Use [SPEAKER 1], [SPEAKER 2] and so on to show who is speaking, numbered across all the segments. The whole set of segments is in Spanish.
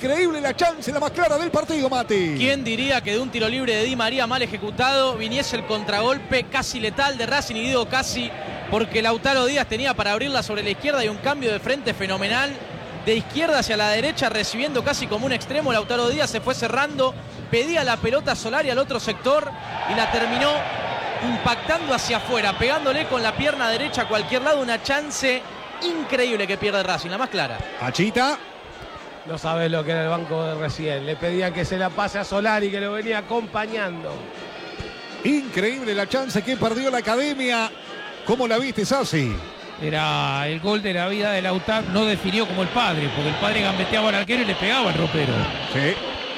[SPEAKER 1] Increíble la chance, la más clara del partido, Mati.
[SPEAKER 2] ¿Quién diría que de un tiro libre de Di María mal ejecutado viniese el contragolpe casi letal de Racing? Y digo casi porque Lautaro Díaz tenía para abrirla sobre la izquierda y un cambio de frente fenomenal. De izquierda hacia la derecha, recibiendo casi como un extremo. Lautaro Díaz se fue cerrando, pedía la pelota a Solari al otro sector y la terminó impactando hacia afuera, pegándole con la pierna derecha a cualquier lado. Una chance increíble que pierde Racing, la más clara.
[SPEAKER 1] Achita.
[SPEAKER 3] No sabes lo que era el banco de recién. Le pedían que se la pase a Solari, que lo venía acompañando.
[SPEAKER 1] Increíble la chance que perdió la Academia. ¿Cómo la viste, Sassi?
[SPEAKER 4] Era el gol de la vida de Lautaro. No definió como el padre, porque el padre gambeteaba al arquero y le pegaba al ropero.
[SPEAKER 1] Sí.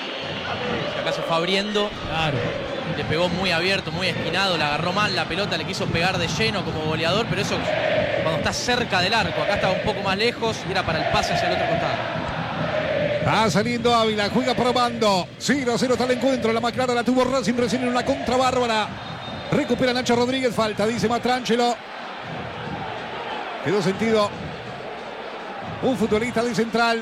[SPEAKER 2] Acá se fue abriendo.
[SPEAKER 4] Claro.
[SPEAKER 2] Le pegó muy abierto, muy esquinado, le agarró mal la pelota, le quiso pegar de lleno como goleador, pero eso cuando está cerca del arco. Acá estaba un poco más lejos y era para el pase hacia el otro costado.
[SPEAKER 1] Va saliendo Ávila, juega probando. 0-0 está el encuentro, la más clara la tuvo Racing recién en una contra bárbara. Recupera Nacho Rodríguez, falta, dice Mastrangelo. Quedó sentido un futbolista de Central.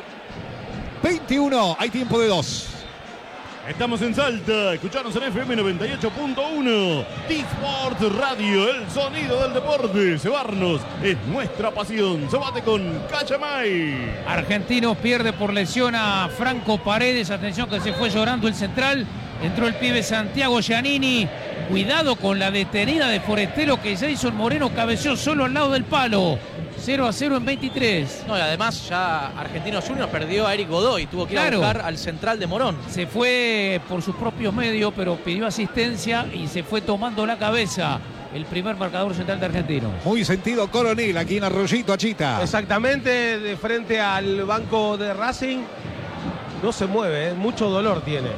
[SPEAKER 1] 21, hay tiempo de 2.
[SPEAKER 5] Estamos en Salta, escuchanos en FM 98.1, T-Sport Radio, el sonido del deporte. Cebarnos es nuestra pasión. Se bate con Cachamay.
[SPEAKER 4] Argentinos pierde por lesión a Franco Paredes. Atención que se fue llorando el central. Entró el pibe Santiago Giannini. Cuidado con la detenida de Forestero, que Jason Moreno cabeció solo al lado del palo. 0-0 en 23.
[SPEAKER 2] No, y además ya Argentinos Juniors perdió a Eric Godoy. Tuvo que ir a buscar al central de Morón.
[SPEAKER 4] Se fue por sus propios medios, pero pidió asistencia y se fue tomando la cabeza el primer marcador central de Argentinos.
[SPEAKER 1] Muy sentido Coronel aquí en Arroyito, Achita.
[SPEAKER 3] Exactamente, de frente al banco de Racing. No se mueve, mucho dolor tiene.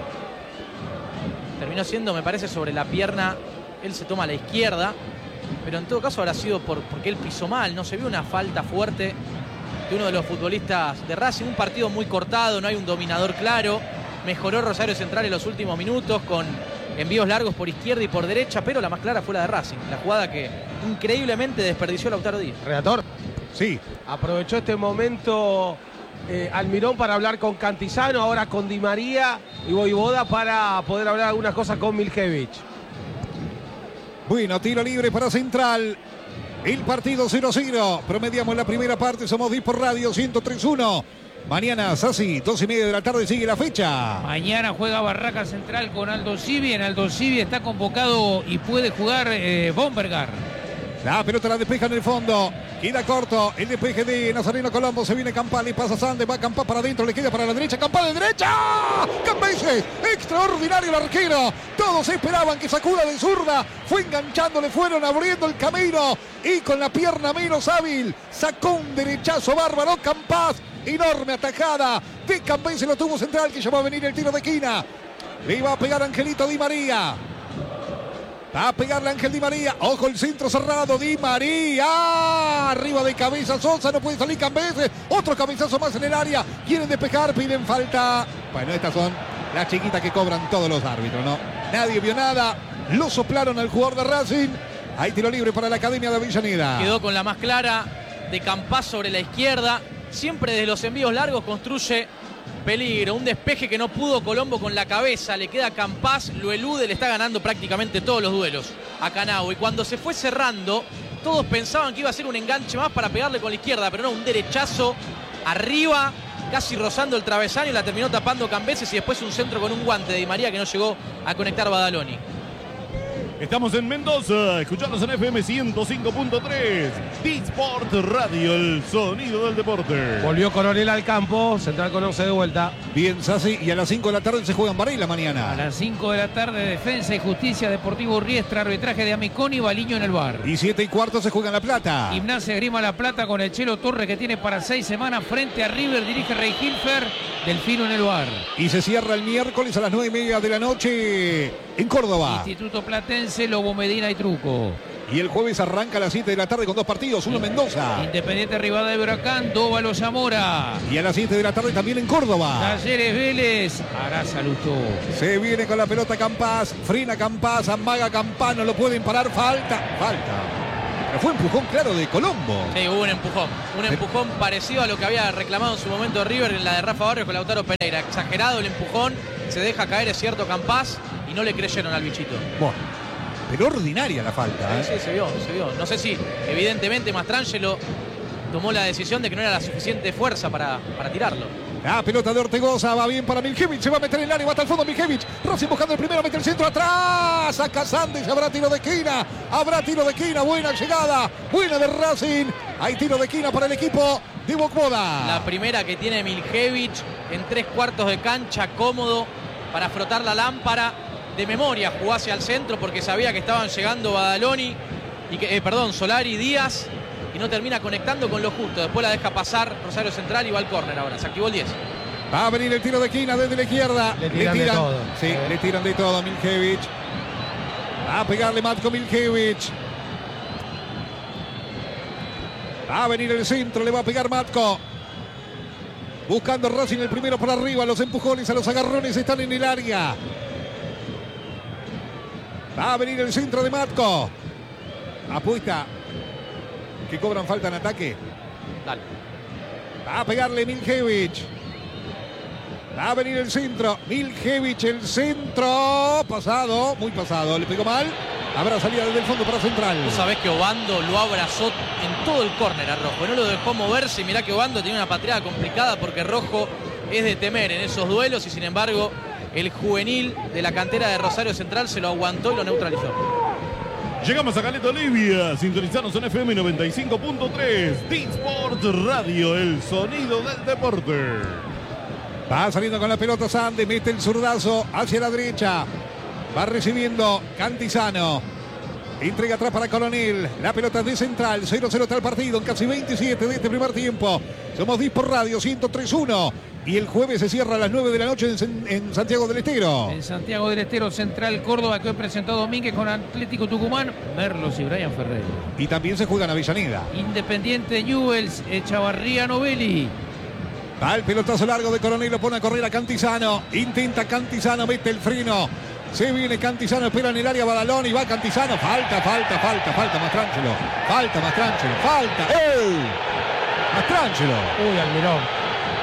[SPEAKER 2] Terminó siendo, me parece, sobre la pierna. Él se toma a la izquierda, pero en todo caso habrá sido porque él pisó mal. No se vio una falta fuerte de uno de los futbolistas de Racing. Un partido muy cortado, no hay un dominador claro. Mejoró Rosario Central en los últimos minutos con envíos largos por izquierda y por derecha, pero la más clara fue la de Racing. La jugada que increíblemente desperdició Lautaro Díaz.
[SPEAKER 3] Redactor.
[SPEAKER 1] Sí.
[SPEAKER 3] Aprovechó este momento Almirón para hablar con Cantizano, ahora con Di María y Voivoda para poder hablar algunas cosas con Miljevich.
[SPEAKER 1] Bueno, tiro libre para Central. El partido 0-0. Promediamos la primera parte. Somos Dispor Radio 103.1. Mañana, Sassi, 2:30 de la tarde, sigue la fecha.
[SPEAKER 4] Mañana juega Barraca Central con Aldo Civi. En Aldo Civi está convocado y puede jugar Bombergar.
[SPEAKER 1] La pelota la despeja en el fondo. Queda corto el despeje de Nazareno Colombo. Se viene Campal y pasa Sandes. Va Campal para adentro. Le queda para la derecha. Campal de derecha. Cambeses. Extraordinario el arquero. Todos esperaban que sacuda de zurda. Fue enganchando. Le fueron abriendo el camino. Y con la pierna menos hábil sacó un derechazo bárbaro. Campaz. Enorme atajada de Cambeses. Lo tuvo Central, que ya va a venir el tiro de esquina. Le iba a pegar Angelito Di María. Va a pegarle Ángel Di María. Ojo, el centro cerrado. Di María. Arriba de cabeza Sosa. No puede salir Cambeses. Otro cabezazo más en el área. Quieren despejar. Piden falta. Bueno, estas son las chiquitas que cobran todos los árbitros, ¿no? Nadie vio nada. Lo soplaron al jugador de Racing. Hay tiro libre para la Academia de Avellaneda.
[SPEAKER 2] Quedó con la más clara de Campás sobre la izquierda. Siempre desde los envíos largos construye peligro. Un despeje que no pudo Colombo con la cabeza. Le queda Campás, lo elude, le está ganando prácticamente todos los duelos a Canao. Y cuando se fue cerrando, todos pensaban que iba a ser un enganche más para pegarle con la izquierda, pero no, un derechazo arriba, casi rozando el travesaño, y la terminó tapando Cambeses, y después un centro con un guante de Di María que no llegó a conectar Badaloni.
[SPEAKER 5] Estamos en Mendoza, escuchanos en FM 105.3, T-Sport Radio, el sonido del deporte.
[SPEAKER 3] Volvió Coronel al campo, Central conoce de vuelta.
[SPEAKER 1] Bien, Sassi, y a las 5 de la tarde se juega en Varela mañana.
[SPEAKER 4] A las 5 de la tarde, Defensa y Justicia, Deportivo Riestra, arbitraje de Amiconi y Baliño en el bar.
[SPEAKER 1] Y 7:15 se juega en La Plata.
[SPEAKER 4] Gimnasia Esgrima La Plata con el Chelo Torres, que tiene para 6 semanas frente a River, dirige Rey Hilfer, Delfino en el bar.
[SPEAKER 1] Y se cierra el miércoles a las 9:30 de la noche en Córdoba.
[SPEAKER 4] Instituto Platense, Lobo Medina y Truco.
[SPEAKER 1] Y el jueves arranca a las 7 de la tarde con 2 partidos, uno en Mendoza.
[SPEAKER 4] Independiente Rivadavia de Huracán, Dóvalo Zamora.
[SPEAKER 1] Y a las 7 de la tarde también en Córdoba.
[SPEAKER 4] Talleres Vélez, Araza Lustó.
[SPEAKER 1] Se viene con la pelota Campás, frena Campás, amaga Campás, no lo pueden parar, falta. Pero fue empujón claro de Colombo.
[SPEAKER 2] Sí, hubo un empujón. Un empujón parecido a lo que había reclamado en su momento River en la de Rafa Barrios con Lautaro Pereira. Exagerado el empujón, se deja caer, es cierto, Campás, y no le creyeron al bichito.
[SPEAKER 1] Bueno, pero ordinaria la falta.
[SPEAKER 2] Sí, se vio. No sé si, evidentemente, Mastrangelo tomó la decisión de que no era la suficiente fuerza para tirarlo.
[SPEAKER 1] La pelota de Ortegoza va bien para Miljevic, se va a meter en el área, va hasta el fondo Miljevic. Racing buscando el primero, mete el centro atrás. Saca Sandes, habrá tiro de esquina. Buena llegada, buena de Racing. Hay tiro de esquina para el equipo de Bocoda.
[SPEAKER 2] La primera que tiene Miljevic en 3/4 de cancha, cómodo para frotar la lámpara. De memoria jugó hacia el centro porque sabía que estaban llegando Badaloni y Solari y Díaz. Y no termina conectando con lo justo. Después la deja pasar Rosario Central y va al córner ahora. Se activó el 10.
[SPEAKER 1] Va a venir el tiro de esquina desde la izquierda.
[SPEAKER 3] Le tiran de todo.
[SPEAKER 1] Sí, le tiran de todo a Miljevic. Va a pegarle Matko Miljevic. Va a venir el centro, le va a pegar Matko. Buscando Racing el primero por arriba. Los empujones a los agarrones están en el área. Va a venir el centro de Matko. Apuesta que cobran falta en ataque.
[SPEAKER 2] Dale.
[SPEAKER 1] Va a pegarle Miljevic. Va a venir el centro. Miljevic, el centro. Pasado, muy pasado. Le pegó mal. Habrá salida desde el fondo para Central.
[SPEAKER 2] Tú sabés que Obando lo abrazó en todo el córner a Rojo. No lo dejó moverse. Mirá que Obando tenía una pateada complicada porque Rojo es de temer en esos duelos. Y sin embargo, el juvenil de la cantera de Rosario Central se lo aguantó y lo neutralizó.
[SPEAKER 5] Llegamos a Caleta Olivia, sintonizanos en FM 95.3, D-Sport Radio, el sonido del deporte.
[SPEAKER 1] Va saliendo con la pelota Sandes, mete el zurdazo hacia la derecha. Va recibiendo Cantizano. Entrega atrás para Coronel. La pelota de Central. 0-0 está el partido en casi 27 de este primer tiempo. Somos D-Sport Radio 103.1. Y el jueves se cierra a las 9 de la noche en Santiago del Estero.
[SPEAKER 4] En Santiago del Estero, Central Córdoba, que hoy presentó Domínguez con Atlético Tucumán, Merlos y Brian Ferreira.
[SPEAKER 1] Y también se juega en Avellaneda.
[SPEAKER 4] Independiente Newell's, Echavarría Novelli.
[SPEAKER 1] Va el pelotazo largo de Coronel, lo pone a correr a Cantizano. Intenta Cantizano, mete el freno. Se viene Cantizano, espera en el área Badalón y va Cantizano. Falta Mastrangelo. Falta. Mastrangelo.
[SPEAKER 3] Uy, Almirón.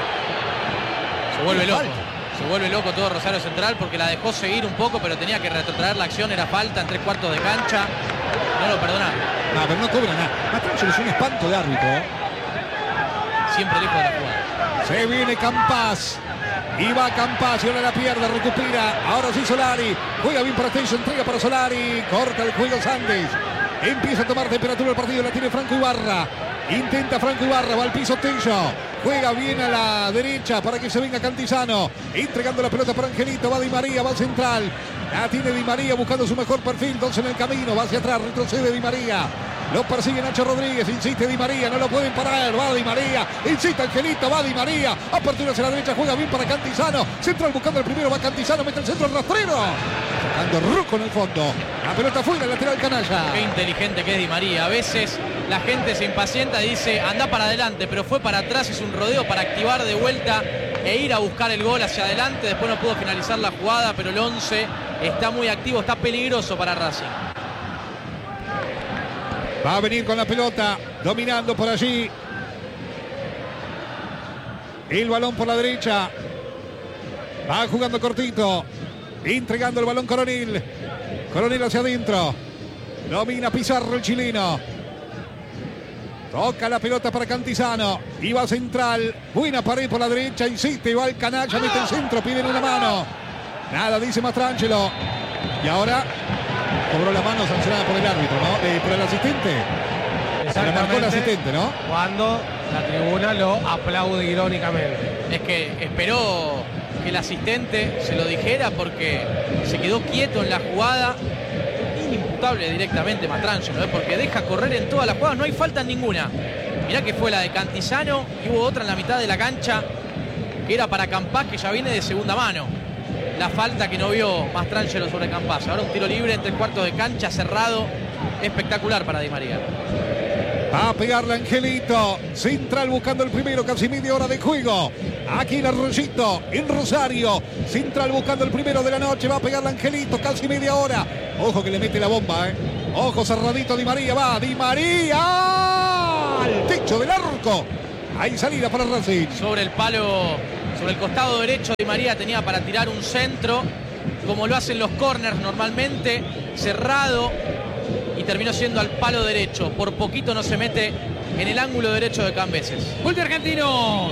[SPEAKER 2] Se vuelve loco todo Rosario Central porque la dejó seguir un poco, pero tenía que retrotraer la acción. Era falta en 3/4 de cancha. No lo perdonaron.
[SPEAKER 1] No, pero no cobra nada. Mastrangelo es un espanto de árbitro.
[SPEAKER 2] Siempre lejos de la jugada.
[SPEAKER 1] Se viene Campás. Y va Campás y ahora la pierde, recupera. Ahora sí Solari. Juega bien para Tencho, entrega para Solari. Corta el juego Sandes. Empieza a tomar temperatura el partido. La tiene Franco Ibarra. Intenta Franco Ibarra. Va al piso Tencho. Juega bien a la derecha para que se venga Cantizano. Entregando la pelota para Angelito. Va Di María, va Central. La tiene Di María buscando su mejor perfil. 2 en el camino. Va hacia atrás. Retrocede Di María. Lo persigue Nacho Rodríguez, insiste Di María, no lo pueden parar, va Di María, insiste Angelito, va Di María, apertura hacia la derecha, juega bien para Cantizano, Central buscando el primero, va Cantizano, mete el centro, el rastrero, sacando Ruco en el fondo, la pelota fuera, lateral canalla.
[SPEAKER 2] Qué inteligente que es Di María, a veces la gente se impacienta y dice, anda para adelante, pero fue para atrás, es un rodeo para activar de vuelta e ir a buscar el gol hacia adelante, después no pudo finalizar la jugada, pero el 11 está muy activo, está peligroso para Racing.
[SPEAKER 1] Va a venir con la pelota, dominando por allí. El balón por la derecha. Va jugando cortito. Entregando el balón Coronel. Coronel hacia adentro. Domina Pizarro el chileno. Toca la pelota para Cantizano. Y va Central. Buena pared por la derecha. Insiste. Va el canalla. Mete el centro. Piden una mano. Nada dice Mastrangelo. Y ahora cobró la mano sancionada por el árbitro, ¿no? Por el asistente. Se la marcó el asistente, ¿no?
[SPEAKER 3] Cuando la tribuna lo aplaude irónicamente.
[SPEAKER 2] Es que esperó que el asistente se lo dijera porque se quedó quieto en la jugada. Inimputable directamente Mastrangelo, ¿eh? Porque deja correr en todas las jugadas, no hay falta en ninguna. Mirá que fue la de Cantizano y hubo otra en la mitad de la cancha que era para Campás, que ya viene de segunda mano. La falta que no vio Mastrangelo sobre Campás. Ahora un tiro libre en 3/4 de cancha, cerrado. Espectacular para Di María.
[SPEAKER 1] Va a pegarle Angelito. Central buscando el primero, casi media hora de juego. Aquí en Arroyito, en Rosario. Central buscando el primero de la noche. Va a pegarle Angelito, casi media hora. Ojo que le mete la bomba, Ojo cerradito, Di María va. Di María al techo del arco. Hay salida para Racing.
[SPEAKER 2] Sobre el palo, sobre el costado derecho, Di María tenía para tirar un centro, como lo hacen los corners normalmente, cerrado, y terminó siendo al palo derecho. Por poquito no se mete en el ángulo derecho de Cambeses.
[SPEAKER 4] Gol de Argentinos.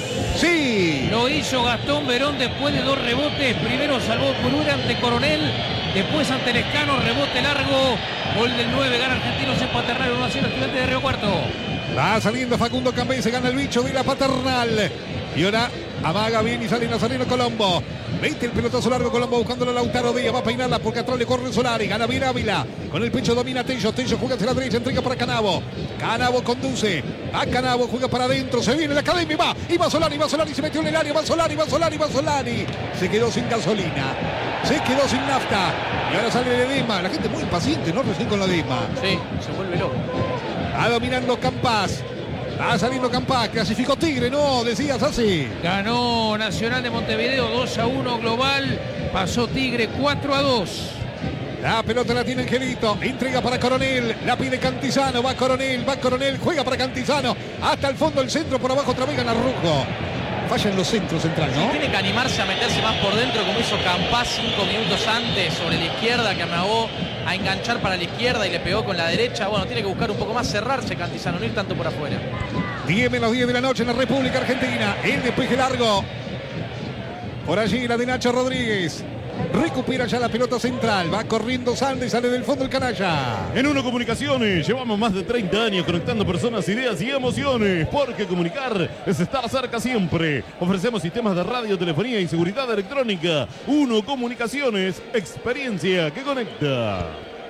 [SPEAKER 1] Sí.
[SPEAKER 4] Lo hizo Gastón Verón después de 2 rebotes. Primero salvó Purura ante Coronel, después ante Lescano, rebote largo. Gol del 9, gana Argentinos en Paternal, 1-0 Estudiantes de Río Cuarto.
[SPEAKER 1] Va saliendo Facundo Cambeses, gana el bicho de la Paternal. Y ahora amaga bien y sale Nazareno Colombo. Mete el pelotazo largo Colombo buscándolo a Lautaro Díaz. Va a peinarla porque atrás le corre Solari. Gana bien Ávila. Con el pecho domina Tello. Tello juega hacia la derecha. Entrega para Canavo. Canavo conduce. Va Canavo. Juega para adentro. Se viene la academia. Va. Y va Solari. Va Solari. Se metió en el área. Va Solari. Va Solari. Va Solari. Se quedó sin gasolina. Se quedó sin nafta. Y ahora sale Ledesma. La gente muy impaciente, ¿no? Recién con Ledesma.
[SPEAKER 2] Sí, se vuelve loco.
[SPEAKER 1] Va dominando Campas. Va saliendo Campas. Clasificó Tigre, ¿no? Decías así.
[SPEAKER 4] Ganó Nacional de Montevideo 2-1 global. Pasó Tigre 4-2.
[SPEAKER 1] La pelota la tiene Angelito. Entrega para Coronel. La pide Cantizano. Va Coronel. Va Coronel. Juega para Cantizano. Hasta el fondo el centro. Por abajo otra vez gana Rujo. Falla en los centros central, ¿no?
[SPEAKER 2] Tiene que animarse a meterse más por dentro, como hizo Campas 5 minutos antes sobre la izquierda, que amagó a enganchar para la izquierda y le pegó con la derecha. Bueno, tiene que buscar un poco más cerrarse Cantizano, no ir tanto por afuera.
[SPEAKER 1] 10 menos 10 de la noche en la República Argentina. El despeje largo. Por allí la de Nacho Rodríguez. Recupera ya la pelota central. Va corriendo Sande, sale del fondo el canalla.
[SPEAKER 5] En Uno Comunicaciones llevamos más de 30 años conectando personas, ideas y emociones. Porque comunicar es estar cerca siempre. Ofrecemos sistemas de radio, telefonía y seguridad electrónica. Uno Comunicaciones, experiencia que conecta.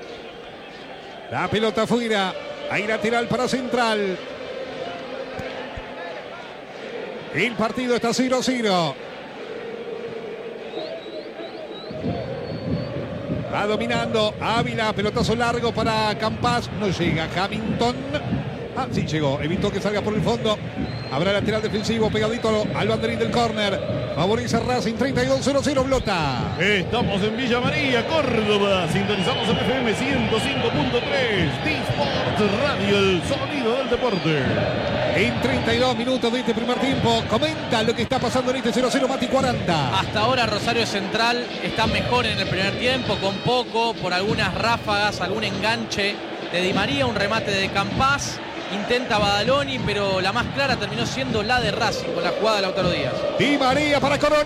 [SPEAKER 1] La pelota afuera. Hay lateral para Central. El partido está 0-0. Va dominando Ávila, pelotazo largo para Campas, no llega Hamilton. Ah, sí llegó, evitó que salga por el fondo. Habrá lateral defensivo pegadito al banderín del córner. Favorece Racing, 32-0-0 Blota.
[SPEAKER 5] Estamos en Villa María, Córdoba. Sintonizamos en FM 105.3. D-Sport Radio, el sonido del deporte.
[SPEAKER 1] En 32 minutos de este primer tiempo, comenta lo que está pasando en este 0-0 Mati 40.
[SPEAKER 2] Hasta ahora Rosario Central está mejor en el primer tiempo, con poco, por algunas ráfagas, algún enganche de Di María, un remate de Campas. Intenta Badaloni, pero la más clara terminó siendo la de Racing con la jugada de Lautaro Díaz.
[SPEAKER 1] Di María para Coronel.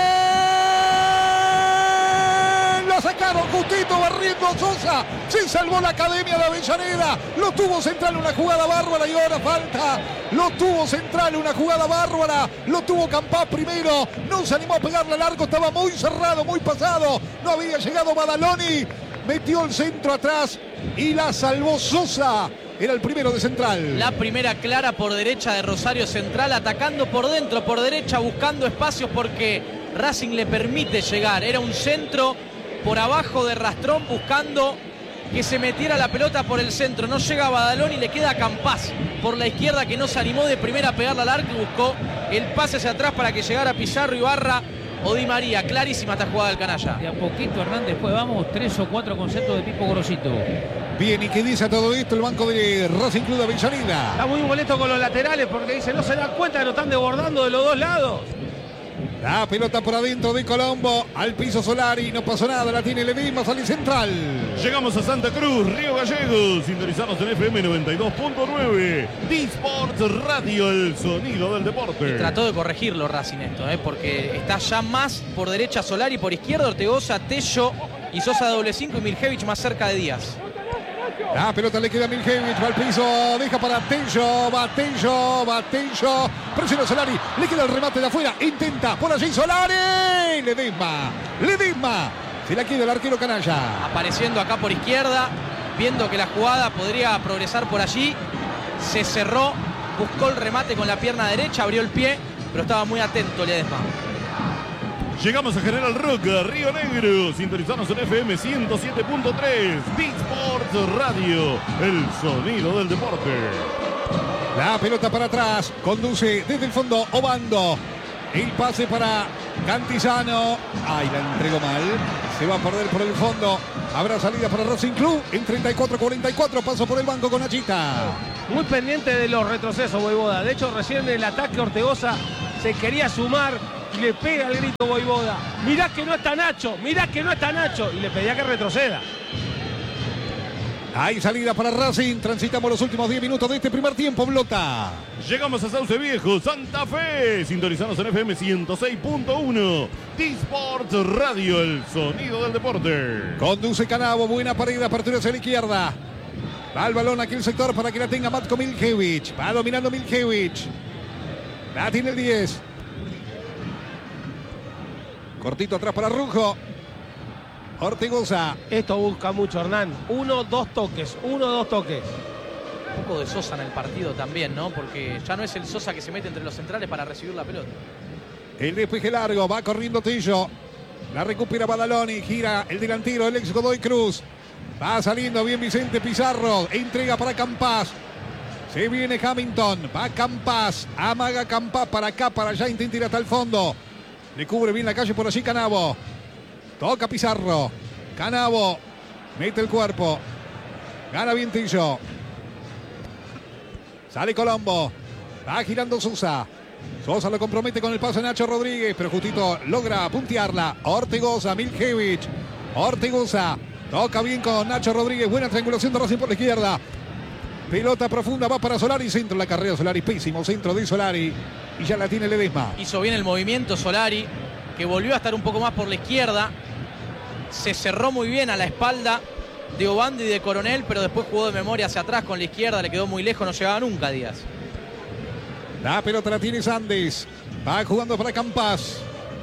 [SPEAKER 1] Lo sacaron justito barriendo a Sosa. Se salvó la academia de Avellaneda. Lo tuvo Central, una jugada bárbara y ahora falta. Lo tuvo Central, una jugada bárbara. Lo tuvo Campas primero. No se animó a pegarle al arco. Estaba muy cerrado, muy pasado. No había llegado Badaloni. Metió el centro atrás y la salvó Sosa. Era el primero de Central.
[SPEAKER 2] La primera clara por derecha de Rosario Central, atacando por dentro, por derecha, buscando espacios porque Racing le permite llegar. Era un centro por abajo de Rastrón buscando que se metiera la pelota por el centro. No llega a Badaloni y le queda a Campas por la izquierda, que no se animó de primera a pegarla al arco y buscó el pase hacia atrás para que llegara Pizarro, Ibarra o Di María. Clarísima esta jugada del canalla.
[SPEAKER 4] De a poquito, Hernán, después vamos 3 o 4 conceptos de Pipo Grosito.
[SPEAKER 1] Bien, ¿y qué dice a todo esto el banco de Racing Club de Avellaneda?
[SPEAKER 3] Está muy molesto con los laterales porque dice, no se dan cuenta que lo están desbordando de los dos lados.
[SPEAKER 1] La pelota por adentro de Colombo, al piso Solari, no pasó nada, la tiene Ledesma, sale Central.
[SPEAKER 5] Llegamos a Santa Cruz, Río Gallegos. Sintonizamos en FM 92.9. D-Sport Radio, el sonido del deporte.
[SPEAKER 2] Trató de corregirlo Racing esto, porque está ya más por derecha Solari, por izquierda Ortegoza, Tello y Sosa doble 5 y Miljevich más cerca de Díaz.
[SPEAKER 1] La pelota le queda a Miljevich, va al piso, deja para Tello, va Tello, presiona Solari, le queda el remate de afuera, intenta, por allí Solari, Ledesma, se la queda el arquero canalla.
[SPEAKER 2] Apareciendo acá por izquierda, viendo que la jugada podría progresar por allí, se cerró, buscó el remate con la pierna derecha, abrió el pie, pero estaba muy atento Ledesma.
[SPEAKER 5] Llegamos a General Roca, Río Negro. Sintonizamos en FM 107.3. D-Sport Radio, el sonido del deporte.
[SPEAKER 1] La pelota para atrás, conduce desde el fondo Obando. El pase para Cantizano. Ay, la entregó mal. Se va a perder por el fondo. Habrá salida para Racing Club en 34-44. Paso por el banco con Achita.
[SPEAKER 3] Muy pendiente de los retrocesos, Voivoda. De hecho, recién en el ataque Ortegoza se quería sumar y le pega el grito Voivoda. Mirá que no está Nacho, mirá que no está Nacho. Y le pedía que retroceda.
[SPEAKER 1] Hay salida para Racing. Transitamos los últimos 10 minutos de este primer tiempo, Blota.
[SPEAKER 5] Llegamos a Sauce Viejo, Santa Fe. Sintonizanos en FM 106.1. T-Sports Radio, el sonido del deporte.
[SPEAKER 1] Conduce Canavo, buena pared, apertura hacia la izquierda. Va el balón aquí el sector para que la tenga Matko Miljevic. Va dominando Miljevic. La tiene el 10. Cortito atrás para Rujo. Ortegoza.
[SPEAKER 3] Esto busca mucho, Hernán. 1-2 toques, 1-2 toques.
[SPEAKER 2] Un poco de Sosa en el partido también, ¿no? Porque ya no es el Sosa que se mete entre los centrales para recibir la pelota.
[SPEAKER 1] El despeje largo, va corriendo Tillo. La recupera Badaloni, gira el delantero, el ex Godoy Cruz. Va saliendo bien Vicente Pizarro. Entrega para Campas. Se viene Hamilton. Va Campas. Amaga Campas para acá, para allá. Intenta ir hasta el fondo. Le cubre bien la calle por allí Canavo. Toca Pizarro. Canavo. Mete el cuerpo. Gana bien Tillo. Sale Colombo. Va girando Sosa. Sosa lo compromete con el pase Nacho Rodríguez. Pero justito logra puntearla. Ortegoza, Miljevic. Ortegoza. Toca bien con Nacho Rodríguez. Buena triangulación de Racing por la izquierda. Pelota profunda, va para Solari. Centro la carrera de Solari. Pésimo centro de Solari. Y ya la tiene Ledesma.
[SPEAKER 2] Hizo bien el movimiento Solari, que volvió a estar un poco más por la izquierda. Se cerró muy bien a la espalda de Obando y de Coronel, pero después jugó de memoria hacia atrás con la izquierda. Le quedó muy lejos, no llegaba nunca Díaz.
[SPEAKER 1] La pelota la tiene Sandes. Va jugando para Campas.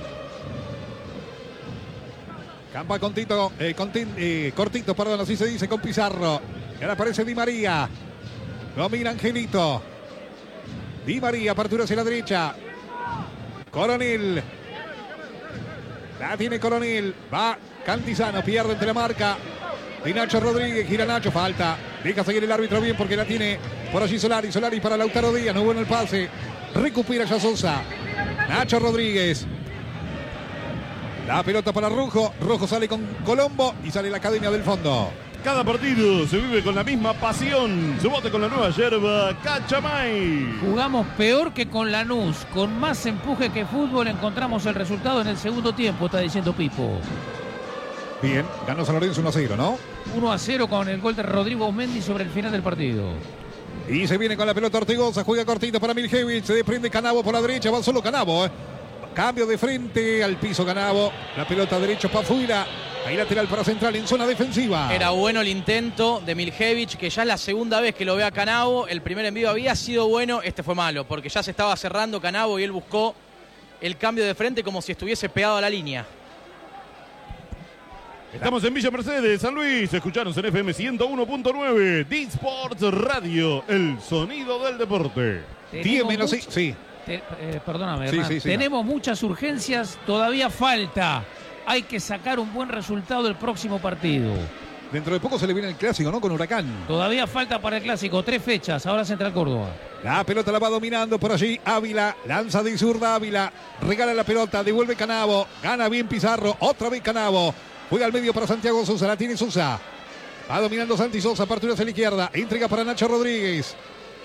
[SPEAKER 1] Campa cortito, perdón, así se dice, con Pizarro. Y ahora aparece Di María. Domina Angelito. Di María, apertura hacia la derecha. Coronel. La tiene Coronel. Va Cantizano, pierde entre la marca de Nacho Rodríguez. Gira Nacho, falta. Deja seguir el árbitro bien porque la tiene por allí Solari. Solari para Lautaro Díaz, no bueno el pase. Recupera ya Sosa. Nacho Rodríguez. La pelota para Rujo. Rojo sale con Colombo y sale la Academia del Fondo.
[SPEAKER 5] Cada partido se vive con la misma pasión. Se bote con la nueva yerba Cachamay.
[SPEAKER 4] Jugamos peor que con Lanús. Con más empuje que fútbol encontramos el resultado en el segundo tiempo, está diciendo Pipo.
[SPEAKER 1] Bien, ganó San Lorenzo 1-0, ¿no?
[SPEAKER 4] 1-0 con el gol de Rodrigo Mendy sobre el final del partido.
[SPEAKER 1] Y se viene con la pelota Ortegoza. Juega cortito para Miljevic. Se desprende Canavo por la derecha. Va solo Canavo, Cambio de frente al piso Canavo. La pelota derecha para afuera. Ahí lateral para Central en zona defensiva.
[SPEAKER 2] Era bueno el intento de Miljevic, que ya es la segunda vez que lo ve a Canavo. El primer envío había sido bueno, este fue malo, porque ya se estaba cerrando Canavo y él buscó el cambio de frente como si estuviese pegado a la línea.
[SPEAKER 5] Estamos en Villa Mercedes, San Luis. Escuchanos en FM 101.9. D-Sports Radio, el sonido del deporte.
[SPEAKER 1] 10 menos 6. Sí.
[SPEAKER 4] Perdóname,
[SPEAKER 1] sí,
[SPEAKER 4] tenemos muchas urgencias, todavía falta. Hay que sacar un buen resultado del próximo partido.
[SPEAKER 1] Dentro de poco se le viene el clásico, ¿no? Con Huracán.
[SPEAKER 4] Todavía falta para el clásico, 3 fechas, ahora Central Córdoba.
[SPEAKER 1] La pelota la va dominando por allí Ávila, lanza de zurda Ávila, regala la pelota, devuelve Canavo, gana bien Pizarro, otra vez Canavo, juega al medio para Santiago Sosa, la tiene Sosa. Va dominando Santi Sosa, apertura hacia la izquierda, entrega para Nacho Rodríguez.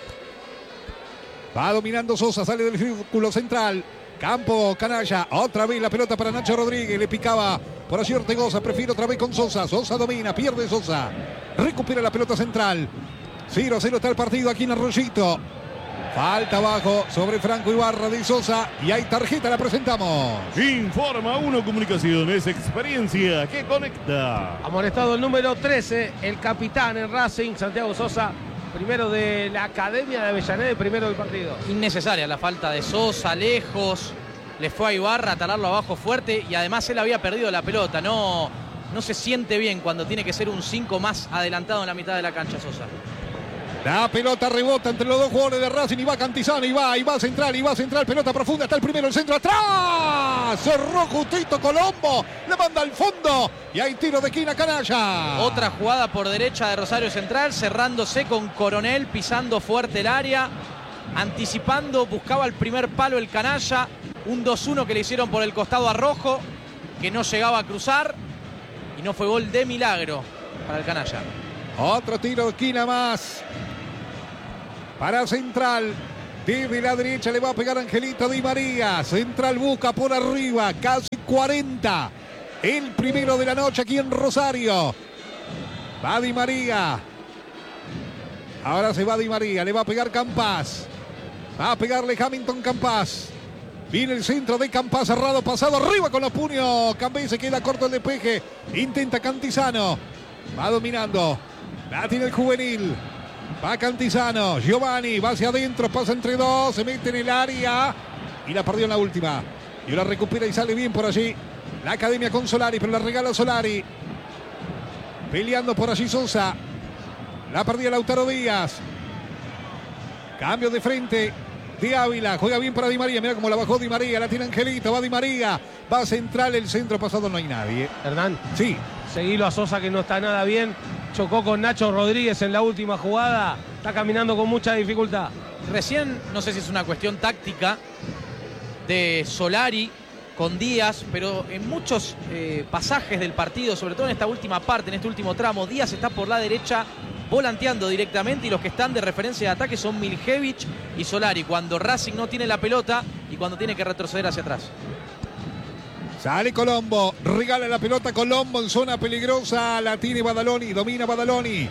[SPEAKER 1] Va dominando Sosa, sale del círculo central. Campo Canalla, otra vez la pelota para Nacho Rodríguez, le picaba por allí Ortegoza, prefiere otra vez con Sosa. Sosa domina, pierde Sosa. Recupera la pelota central. 0-0 está el partido aquí en Arroyito. Falta abajo sobre Franco Ibarra de Sosa y hay tarjeta, la presentamos.
[SPEAKER 5] Informa 1 Comunicaciones, experiencia que conecta.
[SPEAKER 3] Amonestado el número 13, el capitán en Racing, Santiago Sosa. Primero de la Academia de Avellaneda y primero del partido.
[SPEAKER 2] Innecesaria la falta de Sosa, lejos. Le fue a Ibarra a talarlo abajo fuerte y además él había perdido la pelota. No se siente bien cuando tiene que ser un 5 más adelantado en la mitad de la cancha Sosa.
[SPEAKER 1] La pelota rebota entre los dos jugadores de Racing y va Cantizano y va central, pelota profunda, está el primero, el centro atrás, cerró justito Colombo, le manda al fondo y hay tiro de esquina Canalla.
[SPEAKER 2] Otra jugada por derecha de Rosario Central, cerrándose con Coronel, pisando fuerte el área, anticipando, buscaba el primer palo el Canalla, un 2-1 que le hicieron por el costado a Rojo, que no llegaba a cruzar. y no fue gol de milagro para el canalla.
[SPEAKER 1] Otro tiro de esquina más para Central. Desde la derecha le va a pegar Angelito Di María. Central busca por arriba, casi 40. El primero de la noche aquí en Rosario. Va Di María. Ahora se va Di María, le va a pegar Campas. Va a pegarle Hamilton Campas. Viene el centro de Campas, cerrado, pasado arriba con los puños. Cambé, se queda corto el despeje. Intenta Cantizano. Va dominando. La tiene el juvenil. Va Cantizano. Giovanni va hacia adentro, pasa entre dos, se mete en el área. Y la perdió en la última. Y la recupera y sale bien por allí. La academia con Solari, pero la regala Solari. Peleando por allí Sosa. La perdía Lautaro Díaz. Cambio de frente de Ávila. Juega bien para Di María. Mira cómo la bajó Di María. La tiene Angelito. Va Di María. Va Central. El centro pasado no hay nadie.
[SPEAKER 3] Hernán.
[SPEAKER 1] Sí.
[SPEAKER 3] Seguilo a Sosa, que no está nada bien. Chocó con Nacho Rodríguez en la última jugada. Está caminando con mucha dificultad.
[SPEAKER 2] Recién, no sé si es una cuestión táctica de Solari con Díaz, pero en muchos pasajes del partido, sobre todo en esta última parte, en este último tramo, Díaz está por la derecha volanteando directamente y los que están de referencia de ataque son Miljevic y Solari, cuando Racing no tiene la pelota y cuando tiene que retroceder hacia atrás.
[SPEAKER 1] Sale Colombo, regala la pelota Colombo en zona peligrosa, la tiene Badaloni, domina Badaloni.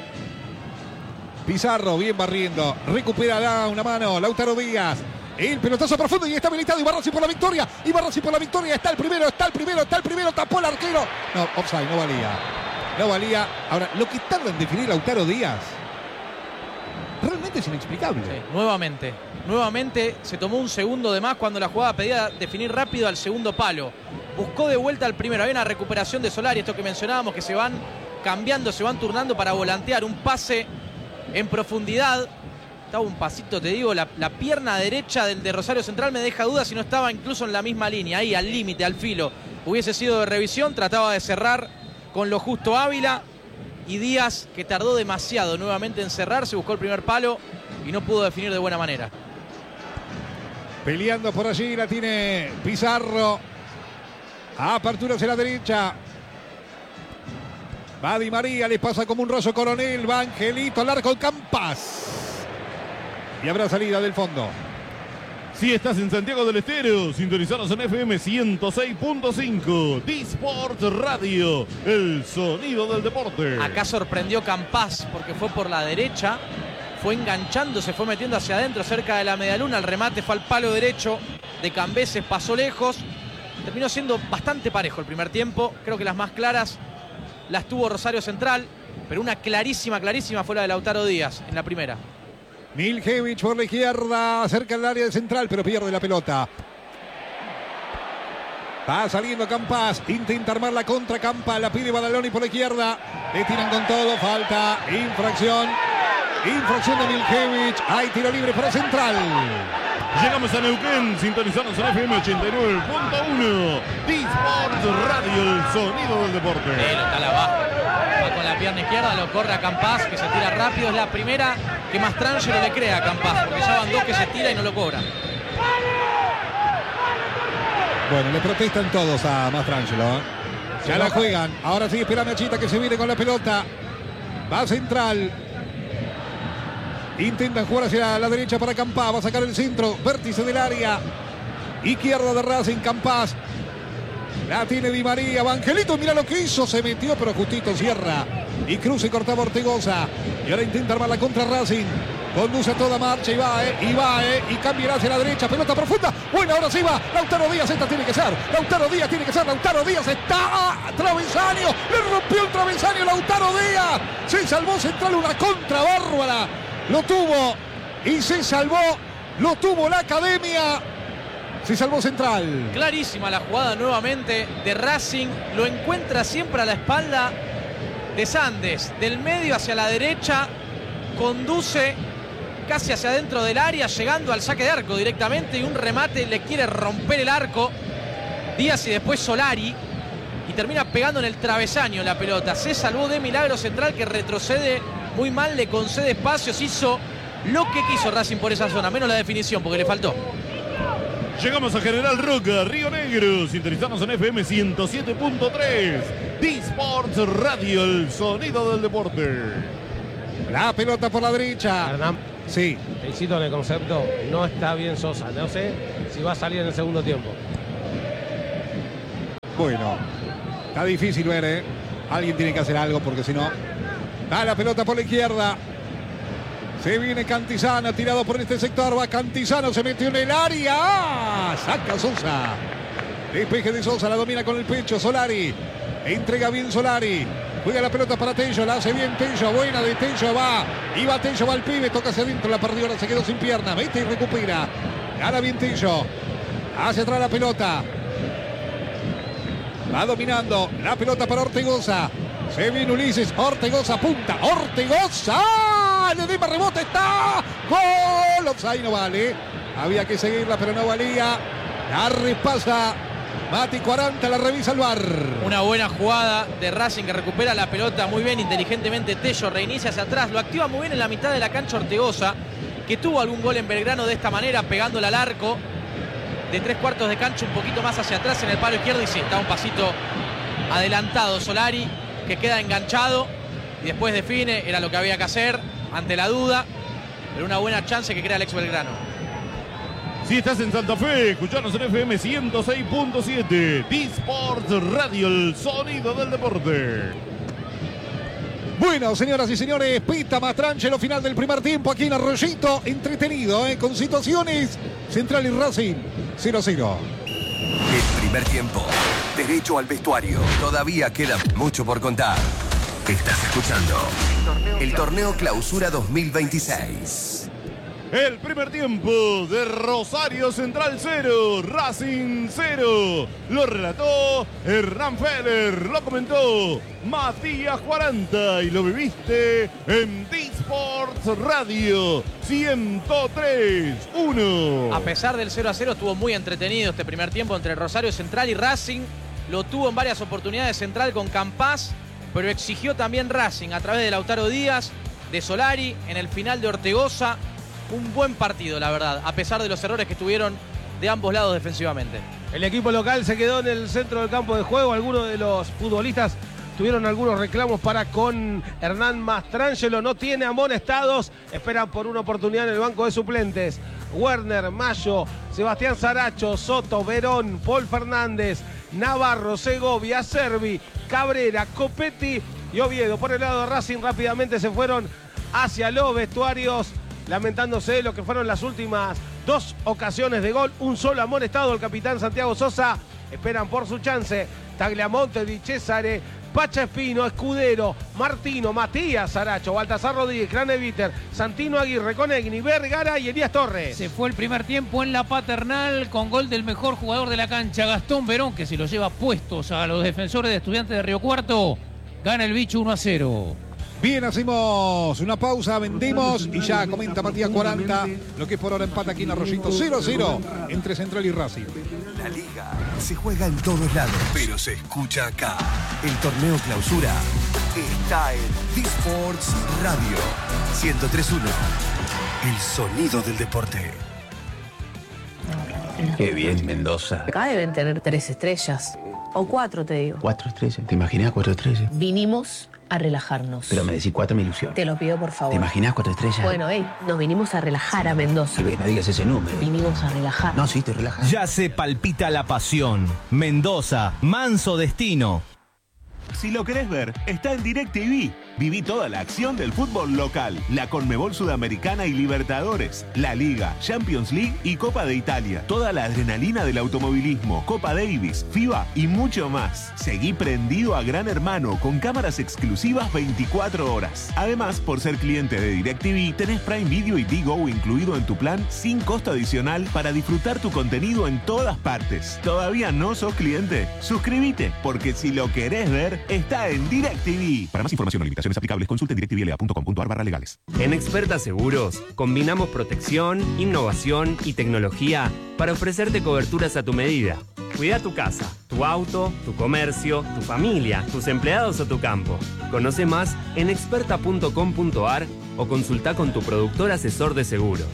[SPEAKER 1] Pizarro, bien barriendo, recupera una mano, Lautaro Díaz. El pelotazo profundo y está habilitado Ibarra por la victoria. Ibarra por la victoria, está el primero, tapó el arquero. No, offside, no valía. No valía. Ahora, lo que tarda en definir Lautaro Díaz realmente es inexplicable.
[SPEAKER 2] Sí, nuevamente se tomó un segundo de más cuando la jugada pedía definir rápido al segundo palo. Buscó de vuelta al primero. Había una recuperación de Solari, esto que mencionábamos, que se van cambiando, se van turnando para volantear. Un pase en profundidad. Estaba un pasito, te digo, la pierna derecha del de Rosario Central me deja dudas si no estaba incluso en la misma línea, ahí al límite, al filo. Hubiese sido de revisión, trataba de cerrar con lo justo Ávila. Y Díaz, que tardó demasiado nuevamente en cerrar, se buscó el primer palo y no pudo definir de buena manera.
[SPEAKER 1] Peleando por allí, la tiene Pizarro. Apertura hacia la derecha. Va Di María, le pasa como un rayo Coronel. Va Angelito al arco, Campas. Y habrá salida del fondo.
[SPEAKER 5] Si estás en Santiago del Estero, sintonizanos en FM 106.5. D-Sport Radio, el sonido del deporte.
[SPEAKER 2] Acá sorprendió Campas porque fue por la derecha, fue enganchando, se fue metiendo hacia adentro cerca de la medialuna. El remate fue al palo derecho de Cambeses, pasó lejos. Terminó siendo bastante parejo el primer tiempo. Creo que las más claras las tuvo Rosario Central, pero una clarísima fue la de Lautaro Díaz en la primera.
[SPEAKER 1] Miljevic por la izquierda, cerca del área de Central, pero pierde la pelota. Va saliendo Campas, intenta armar la contra Campas, la pide Badaloni por la izquierda. Le tiran con todo, falta, infracción de Miljevic. Hay tiro libre para Central.
[SPEAKER 5] Llegamos a Neuquén, sintonizanos en FM 89.1. D-Sport Radio, el sonido del deporte.
[SPEAKER 2] Pelota la baja. Va con la pierna izquierda, lo corre a Campas, que se tira rápido. Es la primera que Mastrangelo le crea a Campas, porque ya van dos que se tira y no lo cobran.
[SPEAKER 1] Bueno, le protestan todos a Mastrangelo. Ya la juegan. Ahora sí espera Machita, que se viene con la pelota. Va Central. Intentan jugar hacia la derecha para Campas. Va a sacar el centro. Vértice del área. Izquierda de Racing, Campas. La tiene Di María. Va Angelito, mira lo que hizo. Se metió, pero justito cierra. Y cruza y cortaba Ortegoza. Y ahora intenta armar la contra Racing. Conduce a toda marcha y va, y cambia hacia la derecha. Pelota profunda. Bueno, ahora sí va. Lautaro Díaz, esta tiene que ser. Lautaro Díaz está a travesaño. Le rompió el travesaño Lautaro Díaz. Se salvó Central, una contra bárbara. Lo tuvo y se salvó. Lo tuvo la academia. Se salvó Central.
[SPEAKER 2] Clarísima la jugada nuevamente de Racing. Lo encuentra siempre a la espalda de Sandes. Del medio hacia la derecha. Conduce casi hacia adentro del área, llegando al saque de arco directamente. Y un remate le quiere romper el arco. Díaz y después Solari. Y termina pegando en el travesaño la pelota. Se salvó de milagro Central, que retrocede muy mal, le concede espacios. Hizo lo que quiso Racing por esa zona, menos la definición porque le faltó.
[SPEAKER 5] Llegamos a General Roca, Río Negro. Sintonizamos en FM 107.3. D-Sports Radio, el sonido del deporte.
[SPEAKER 1] La pelota por la derecha.
[SPEAKER 3] Hernán,
[SPEAKER 1] Sí.
[SPEAKER 3] te insisto en el concepto, no está bien Sosa. No sé si va a salir en el segundo tiempo.
[SPEAKER 1] Bueno, está difícil ver, ¿eh? Alguien tiene que hacer algo porque si no... Da la pelota por la izquierda. Se viene Cantizano, tirado por este sector. Va Cantizano, se metió en el área. ¡Ah! Saca Sosa. Despeje de Sosa, la domina con el pecho. Solari. Entrega bien Solari. Juega la pelota para Tello, la hace bien Tello. Buena de Tello, va. Iba Tello, va el pibe, toca hacia adentro, la perdió, ahora se quedó sin pierna. Mete y recupera. Gana bien Tello. Hacia atrás la pelota. Va dominando la pelota para Ortegoza. Se viene Ulises, Ortegoza punta, Ortegoza. Le dema rebote, está. Gol. Offside no vale. Había que seguirla, pero no valía. La repasa Mati 40, la revisa el VAR.
[SPEAKER 2] Una buena jugada de Racing que recupera la pelota muy bien, inteligentemente Tello reinicia hacia atrás, lo activa muy bien en la mitad de la cancha Ortegoza, que tuvo algún gol en Belgrano de esta manera, pegándole al arco de 3/4 de cancha, un poquito más hacia atrás en el palo izquierdo, y sí, está un pasito adelantado Solari, que queda enganchado y después define, era lo que había que hacer ante la duda, pero una buena chance que crea el ex Belgrano.
[SPEAKER 5] Si estás en Santa Fe, escuchanos en FM 106.7. D-Sports Radio, el sonido del deporte.
[SPEAKER 1] Bueno, señoras y señores, pita Mastrangelo, final del primer tiempo aquí en Arroyito. Entretenido, con situaciones. Central y Racing, 0-0.
[SPEAKER 6] El primer tiempo, derecho al vestuario. Todavía queda mucho por contar. Estás escuchando el Torneo Clausura 2026.
[SPEAKER 5] El primer tiempo de Rosario Central 0, Racing 0. Lo relató Hernán Feller, lo comentó Matías 40 y lo viviste en D-Sports Radio 103.1.
[SPEAKER 2] A pesar del 0-0 estuvo muy entretenido este primer tiempo entre Rosario Central y Racing. Lo tuvo en varias oportunidades Central con Campás, pero exigió también Racing a través de Lautaro Díaz, de Solari, en el final de Ortegoza. Un buen partido, la verdad, a pesar de los errores que tuvieron de ambos lados defensivamente.
[SPEAKER 3] El equipo local se quedó en el centro del campo de juego. Algunos de los futbolistas tuvieron algunos reclamos para con Hernán Mastrangelo. No tiene amonestados. Esperan por una oportunidad en el banco de suplentes. Werner, Mayo, Sebastián Saracho, Soto, Verón, Paul Fernández, Navarro, Segovia, Servi, Cabrera, Copetti y Oviedo. Por el lado de Racing rápidamente se fueron hacia los vestuarios, lamentándose de lo que fueron las últimas dos ocasiones de gol. Un solo amonestado el capitán Santiago Sosa. Esperan por su chance Tagliamonte, Di Cesare, Pacha Espino, Escudero, Martino, Matías Saracho, Baltasar Rodríguez, Craneviter, Santino Aguirre, Conegni, Vergara y Elías Torres.
[SPEAKER 4] Se fue el primer tiempo en la Paternal con gol del mejor jugador de la cancha, Gastón Verón, que se lo lleva puestos a los defensores de Estudiantes de Río Cuarto. Gana el bicho 1-0.
[SPEAKER 1] Bien, hacemos una pausa, vendemos y ya comenta Matías 40 lo que es por ahora empata aquí en Arroyito 0-0 entre Central y Racing.
[SPEAKER 6] La liga se juega en todos lados, pero se escucha acá. El torneo Clausura está en D-Sports Radio 103.1. El sonido del deporte.
[SPEAKER 7] Qué bien, Mendoza.
[SPEAKER 8] Acá deben tener 3 estrellas. O 4, te digo.
[SPEAKER 7] 4 estrellas. ¿Te imaginas 4 estrellas?
[SPEAKER 8] Vinimos a relajarnos.
[SPEAKER 7] Pero me decís 4 me ilusión.
[SPEAKER 8] Te lo pido, por favor.
[SPEAKER 7] ¿Te imaginas 4 estrellas?
[SPEAKER 8] Bueno, nos vinimos a relajar a Mendoza.
[SPEAKER 7] No digas ese número.
[SPEAKER 8] Vinimos a relajar.
[SPEAKER 7] No, sí, te relajas.
[SPEAKER 9] Ya se palpita la pasión. Mendoza, manso destino.
[SPEAKER 10] Si lo querés ver, está en DirecTV. Viví toda la acción del fútbol local, la Conmebol Sudamericana y Libertadores, la Liga, Champions League y Copa de Italia. Toda la adrenalina del automovilismo, Copa Davis, FIBA y mucho más. Seguí prendido a Gran Hermano con cámaras exclusivas 24 horas. Además, por ser cliente de DirecTV, tenés Prime Video y Digo incluido en tu plan sin costo adicional para disfrutar tu contenido en todas partes. ¿Todavía no sos cliente? Suscríbete, porque si lo querés ver, está en DirecTV. Para más información o limitaciones aplicables, consulte directvla.com.ar/legales.
[SPEAKER 11] En Experta Seguros, combinamos protección, innovación y tecnología para ofrecerte coberturas a tu medida. Cuida tu casa, tu auto, tu comercio, tu familia, tus empleados o tu campo. Conoce más en experta.com.ar o consulta con tu productor asesor de seguros.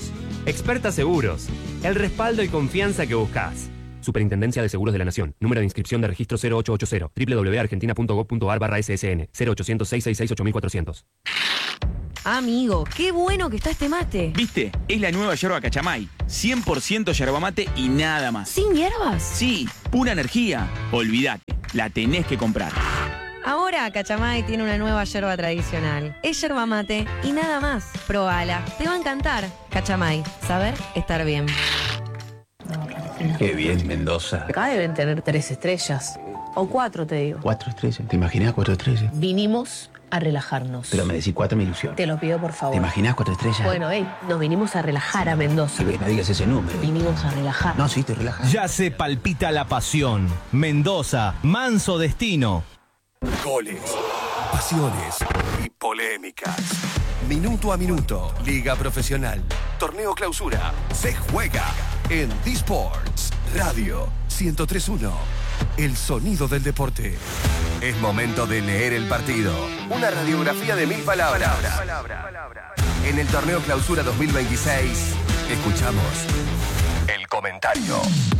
[SPEAKER 11] Experta Seguros, el respaldo y confianza que buscas. Superintendencia de Seguros de la Nación. Número de inscripción de registro 0880. www.argentina.gov.ar/SSN. 0800-666-8400.
[SPEAKER 12] Amigo, qué bueno que está este mate.
[SPEAKER 13] ¿Viste? Es la nueva yerba Cachamay. 100% yerba mate y nada más.
[SPEAKER 12] ¿Sin hierbas?
[SPEAKER 13] Sí, pura energía. Olvídate, la tenés que comprar.
[SPEAKER 12] Ahora Cachamay tiene una nueva yerba tradicional. Es yerba mate y nada más. Probala, te va a encantar. Cachamay, saber estar bien.
[SPEAKER 7] Qué bien, Mendoza.
[SPEAKER 8] Acá deben tener 3 estrellas. O 4, te digo.
[SPEAKER 7] 4 estrellas. ¿Te imaginas 4 estrellas?
[SPEAKER 8] Vinimos a relajarnos.
[SPEAKER 7] Pero me decís 4 me ilusiona.
[SPEAKER 8] Te lo pido, por favor.
[SPEAKER 7] ¿Te imaginas 4 estrellas?
[SPEAKER 8] Bueno, nos vinimos a relajar a Mendoza.
[SPEAKER 7] Sí, no digas ese número.
[SPEAKER 8] Vinimos a relajar.
[SPEAKER 7] No, sí, te relajas.
[SPEAKER 9] Ya se palpita la pasión. Mendoza, manso destino.
[SPEAKER 6] Goles, pasiones y polémicas. Minuto a minuto, Liga Profesional. Torneo Clausura. Se juega en D-Sports Radio 103.1. El sonido del deporte. Es momento de leer el partido. Una radiografía de 1000 palabras. En el Torneo Clausura 2026, escuchamos el comentario.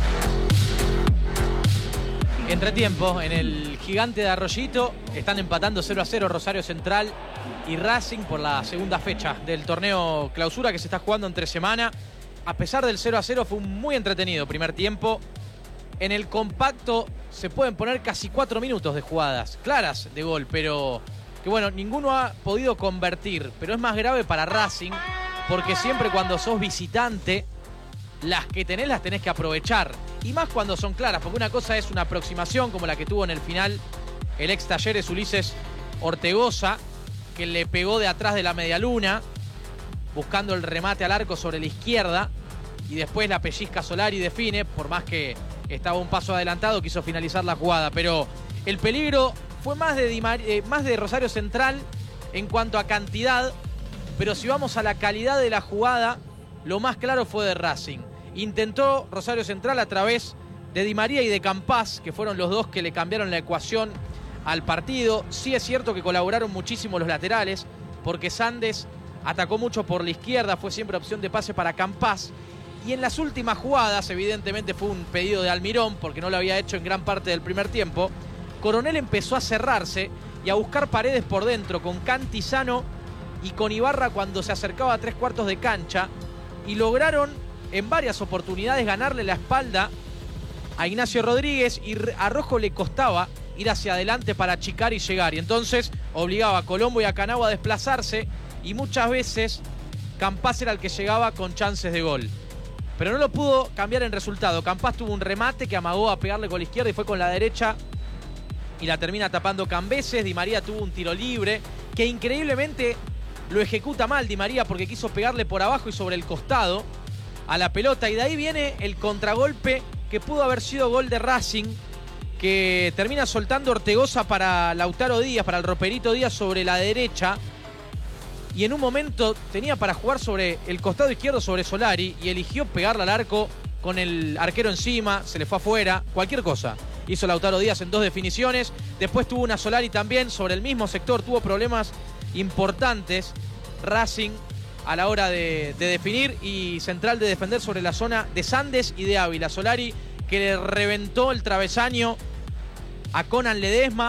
[SPEAKER 2] Entretiempo, en el Gigante de Arroyito están empatando 0-0 Rosario Central y Racing por la segunda fecha del torneo Clausura que se está jugando entre semana. A pesar del 0-0 fue un muy entretenido primer tiempo. En el compacto se pueden poner casi 4 minutos de jugadas claras de gol, pero que bueno, ninguno ha podido convertir. Pero es más grave para Racing porque siempre cuando sos visitante, las que tenés las tenés que aprovechar. Y más cuando son claras, porque una cosa es una aproximación como la que tuvo en el final el ex Talleres Ulises Ortegoza, que le pegó de atrás de la medialuna, buscando el remate al arco sobre la izquierda, y después la pellizca Solari define, por más que estaba un paso adelantado, quiso finalizar la jugada. Pero el peligro fue más de Rosario Central en cuanto a cantidad, pero si vamos a la calidad de la jugada, lo más claro fue de Racing. Intentó Rosario Central a través de Di María y de Campás, que fueron los dos que le cambiaron la ecuación al partido. Sí es cierto que colaboraron muchísimo los laterales, porque Sandes atacó mucho por la izquierda, fue siempre opción de pase para Campás. Y en las últimas jugadas, evidentemente fue un pedido de Almirón, porque no lo había hecho en gran parte del primer tiempo, Coronel empezó a cerrarse y a buscar paredes por dentro con Cantizano y con Ibarra cuando se acercaba a 3/4 de cancha, y lograron en varias oportunidades ganarle la espalda a Ignacio Rodríguez, y a Rojo le costaba ir hacia adelante para achicar y llegar, y entonces obligaba a Colombo y a Canavo a desplazarse, y muchas veces Campás era el que llegaba con chances de gol. Pero no lo pudo cambiar en resultado. Campás tuvo un remate que amagó a pegarle con la izquierda y fue con la derecha y la termina tapando Cambeses. Di María tuvo un tiro libre que increíblemente lo ejecuta mal Di María, porque quiso pegarle por abajo y sobre el costado a la pelota, y de ahí viene el contragolpe que pudo haber sido gol de Racing, que termina soltando Ortegoza para Lautaro Díaz, para el Roperito Díaz sobre la derecha, y en un momento tenía para jugar sobre el costado izquierdo sobre Solari y eligió pegarle al arco con el arquero encima, se le fue afuera, cualquier cosa hizo Lautaro Díaz en 2 definiciones. Después tuvo una Solari también sobre el mismo sector, tuvo problemas importantes Racing a la hora de definir, y Central de defender sobre la zona de Sandes y de Ávila. Solari que le reventó el travesaño a Conan Ledesma,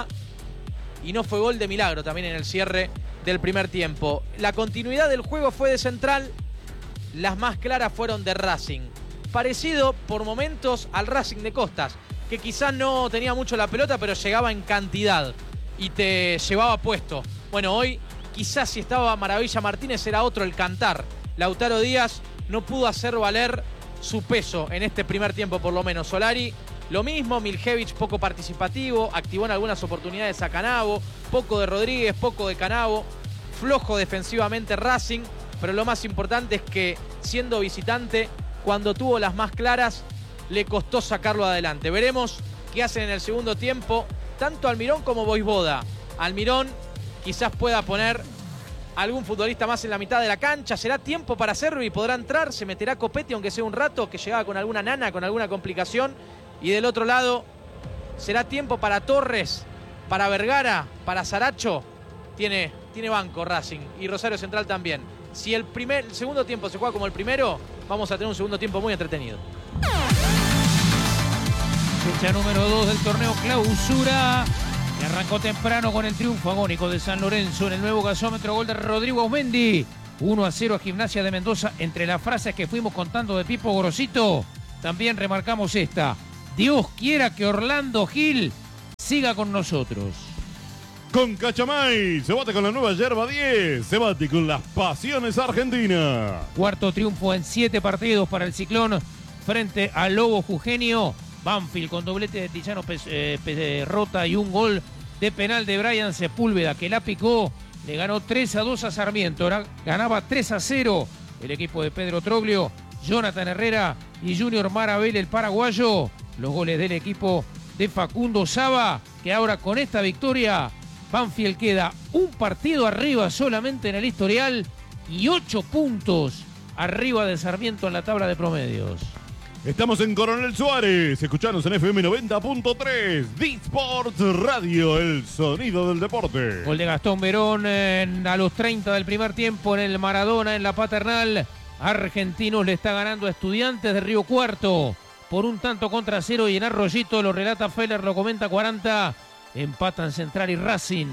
[SPEAKER 2] y no fue gol de milagro también en el cierre del primer tiempo. La continuidad del juego fue de Central, las más claras fueron de Racing. Parecido por momentos al Racing de Costas, que quizás no tenía mucho la pelota, pero llegaba en cantidad y te llevaba puesto. Bueno, hoy quizás si estaba Maravilla Martínez era otro el cantar. Lautaro Díaz no pudo hacer valer su peso en este primer tiempo, por lo menos. Solari lo mismo, Miljevich poco participativo, activó en algunas oportunidades a Canavo, poco de Rodríguez, poco de Canavo, flojo defensivamente Racing, pero lo más importante es que siendo visitante, cuando tuvo las más claras, le costó sacarlo adelante. Veremos qué hacen en el segundo tiempo, tanto Almirón como Voivoda. Almirón quizás pueda poner algún futbolista más en la mitad de la cancha, será tiempo para hacerlo y podrá entrar, se meterá Copetti aunque sea un rato, que llegaba con alguna nana, con alguna complicación, y del otro lado será tiempo para Torres, para Vergara, para Saracho. Tiene banco Racing y Rosario Central también. Si el segundo tiempo se juega como el primero, vamos a tener un segundo tiempo muy entretenido.
[SPEAKER 4] Fecha número 2 del torneo Clausura, que arrancó temprano con el triunfo agónico de San Lorenzo en el nuevo gasómetro. Gol de Rodrigo Ausmendi. 1-0 a Gimnasia de Mendoza. Entre las frases que fuimos contando de Pipo Gorosito, también remarcamos esta: Dios quiera que Orlando Gil siga con nosotros.
[SPEAKER 5] Con Cachamay, se bate con la nueva yerba 10, se bate con las pasiones argentinas.
[SPEAKER 4] Cuarto triunfo en 7 partidos para el Ciclón frente al Lobo Jujeño. Banfield con doblete de Tillano Perrota y un gol de penal de Brian Sepúlveda, que la picó. Le ganó 3-2 a Sarmiento. Ganaba 3-0 el equipo de Pedro Troglio, Jonathan Herrera y Junior Marabel, el paraguayo. Los goles del equipo de Facundo Saba, que ahora con esta victoria Banfield queda un partido arriba solamente en el historial y 8 puntos arriba de Sarmiento en la tabla de promedios.
[SPEAKER 5] Estamos en Coronel Suárez, escuchanos en FM 90.3, D-Sports Radio, el sonido del deporte.
[SPEAKER 4] Gol de Gastón Verón a los 30 del primer tiempo en el Maradona, en la Paternal. Argentinos le está ganando a Estudiantes de Río Cuarto por 1-0 y en Arroyito, lo relata Feller, lo comenta 40. Empatan Central y Racing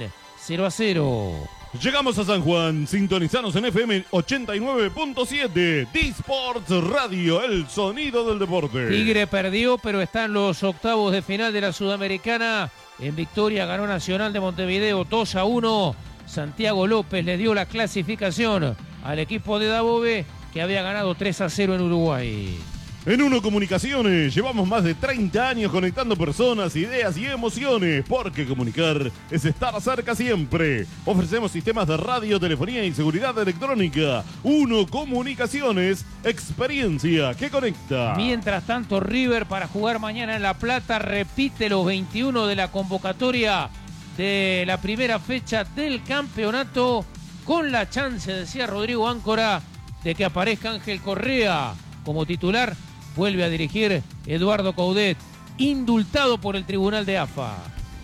[SPEAKER 4] 0-0.
[SPEAKER 5] Llegamos a San Juan, sintonizanos en FM 89.7, D-Sports Radio, el sonido del deporte.
[SPEAKER 4] Tigre perdió, pero está en los octavos de final de la Sudamericana. En victoria ganó Nacional de Montevideo 2-1. Santiago López le dio la clasificación al equipo de Dabove, que había ganado 3-0 en Uruguay.
[SPEAKER 5] En Uno Comunicaciones llevamos más de 30 años conectando personas, ideas y emociones, porque comunicar es estar cerca siempre. Ofrecemos sistemas de radio, telefonía y seguridad electrónica. Uno Comunicaciones, experiencia que conecta.
[SPEAKER 4] Mientras tanto, River para jugar mañana en La Plata repite los 21 de la convocatoria de la primera fecha del campeonato, con la chance, decía Rodrigo Áncora, de que aparezca Ángel Correa como titular. Vuelve a dirigir Eduardo Coudet, indultado por el Tribunal de AFA.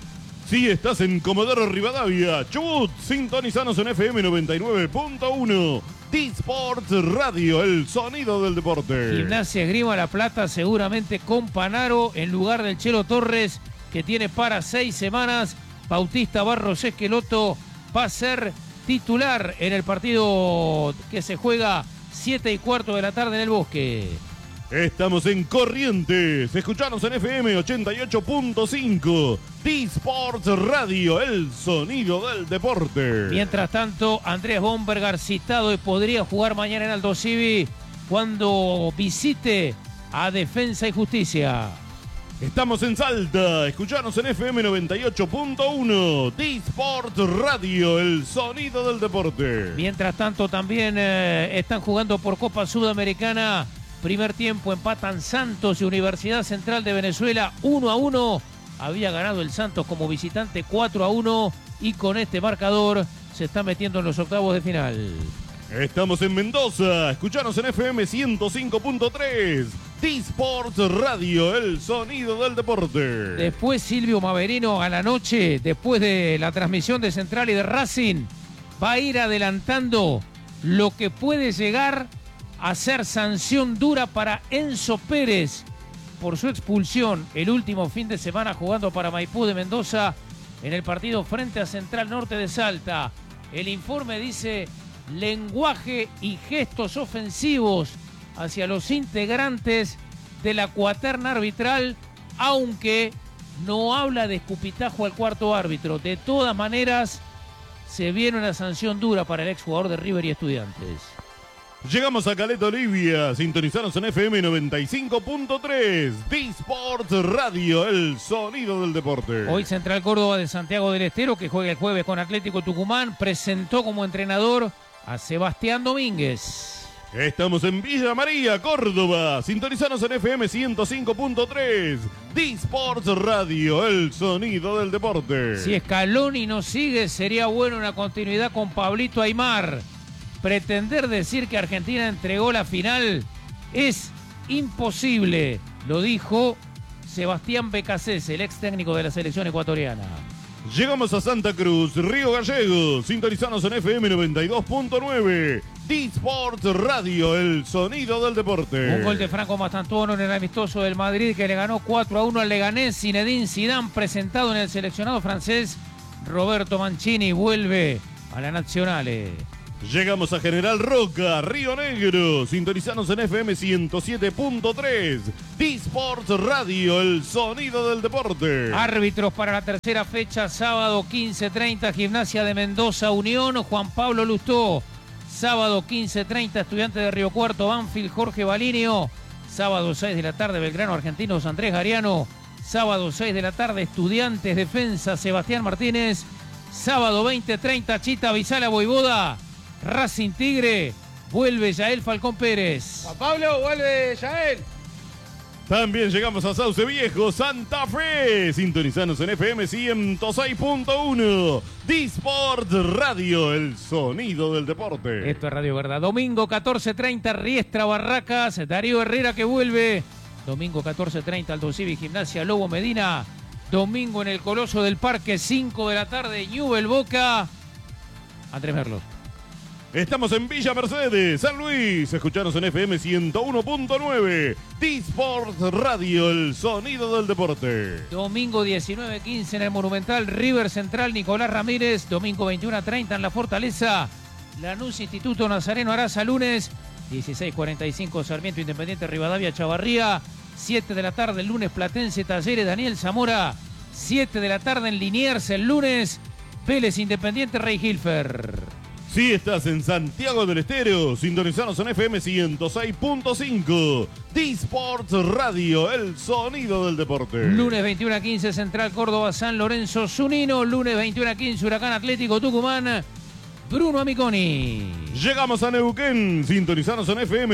[SPEAKER 5] Si estás en Comodoro Rivadavia, Chubut, sintonizanos en FM 99.1. D-Sports Radio, el sonido del deporte.
[SPEAKER 4] Gimnasia Esgrima La Plata, seguramente con Panaro en lugar del Chelo Torres, que tiene para 6 semanas. Bautista Barros Esqueloto va a ser titular en el partido que se juega 7:15 de la tarde en el Bosque.
[SPEAKER 5] Estamos en Corrientes, escuchanos en FM 88.5, D-Sports Radio, el sonido del deporte.
[SPEAKER 4] Mientras tanto, Andrés Bombergar citado y podría jugar mañana en Aldo Civi cuando visite a Defensa y Justicia.
[SPEAKER 5] Estamos en Salta, escuchanos en FM 98.1, D-Sports Radio, el sonido del deporte.
[SPEAKER 4] Mientras tanto, también están jugando por Copa Sudamericana. Primer tiempo empatan Santos y Universidad Central de Venezuela 1-1. Había ganado el Santos como visitante 4-1 y con este marcador se está metiendo en los octavos de final.
[SPEAKER 5] Estamos en Mendoza, escuchanos en FM 105.3, D-Sports Radio, el sonido del deporte.
[SPEAKER 4] Después Silvio Maverino a la noche, después de la transmisión de Central y de Racing, va a ir adelantando lo que puede llegar a ser sanción dura para Enzo Pérez por su expulsión el último fin de semana jugando para Maipú de Mendoza en el partido frente a Central Norte de Salta. El informe dice lenguaje y gestos ofensivos hacia los integrantes de la cuaterna arbitral, aunque no habla de escupitajo al cuarto árbitro. De todas maneras, se viene una sanción dura para el exjugador de River y Estudiantes.
[SPEAKER 5] Llegamos a Caleta Olivia, sintonizanos en FM 95.3, D-Sports Radio, el sonido del deporte.
[SPEAKER 4] Hoy Central Córdoba de Santiago del Estero, que juega el jueves con Atlético Tucumán, presentó como entrenador a Sebastián Domínguez.
[SPEAKER 5] Estamos en Villa María, Córdoba, sintonizanos en FM 105.3, D-Sports Radio, el sonido del deporte.
[SPEAKER 4] Si Scaloni no sigue, sería bueno una continuidad con Pablito Aimar. Pretender decir que Argentina entregó la final es imposible, lo dijo Sebastián Becasese, el ex técnico de la selección ecuatoriana.
[SPEAKER 5] Llegamos a Santa Cruz, Río Gallegos, sintonizanos en FM 92.9, D-Sport Radio, el sonido del deporte.
[SPEAKER 4] Un gol de Franco Mastantuono en el amistoso del Madrid que le ganó 4-1 al Leganés. Zinedine Zidane presentado en el seleccionado francés. Roberto Mancini vuelve a la Nazionale.
[SPEAKER 5] Llegamos a General Roca, Río Negro. Sintonizanos en FM 107.3. D-Sport Radio, el sonido del deporte.
[SPEAKER 4] Árbitros para la tercera fecha, sábado 15:30, Gimnasia de Mendoza, Unión, Juan Pablo Lustó. Sábado 15:30, Estudiantes de Río Cuarto, Banfield, Jorge Balinio. Sábado 6 de la tarde, Belgrano Argentinos, Andrés Gariano. Sábado 6 de la tarde, Estudiantes Defensa, Sebastián Martínez. Sábado 20:30, Chita Bizala Voivoda. Racing Tigre, vuelve Yael Falcón Pérez.
[SPEAKER 3] Juan Pablo, vuelve Yael.
[SPEAKER 5] También llegamos a Sauce Viejo, Santa Fe. Sintonizanos en FM 106.1. D-Sport Radio, el sonido del deporte.
[SPEAKER 4] Esto es Radio Verdad. Domingo 14:30, Riestra Barracas. Darío Herrera que vuelve. Domingo 14:30, Aldo Civi, Gimnasia, Lobo Medina. Domingo en el Coloso del Parque, 5 de la tarde, Newell Boca. Andrés Merlo.
[SPEAKER 5] Estamos en Villa Mercedes, San Luis. Escuchanos en FM 101.9. D-Sport Radio, el sonido del deporte.
[SPEAKER 4] Domingo 19:15 en el Monumental, River Central, Nicolás Ramírez. Domingo 21:30 en La Fortaleza, Lanús Instituto Nazareno Araza. Lunes 16:45, Sarmiento Independiente Rivadavia Chavarría. 7 de la tarde el lunes, Platense Talleres Daniel Zamora. 7 de la tarde en Liniers el lunes, Vélez Independiente Rey Hilfer.
[SPEAKER 5] Si estás en Santiago del Estero, sintonizanos en FM 106.5. D-Sport Radio, el sonido del deporte.
[SPEAKER 4] Lunes 21:15, Central Córdoba San Lorenzo Zunino. Lunes 21:15, Huracán Atlético Tucumán, Bruno Amiconi.
[SPEAKER 5] Llegamos a Neuquén, sintonizanos en FM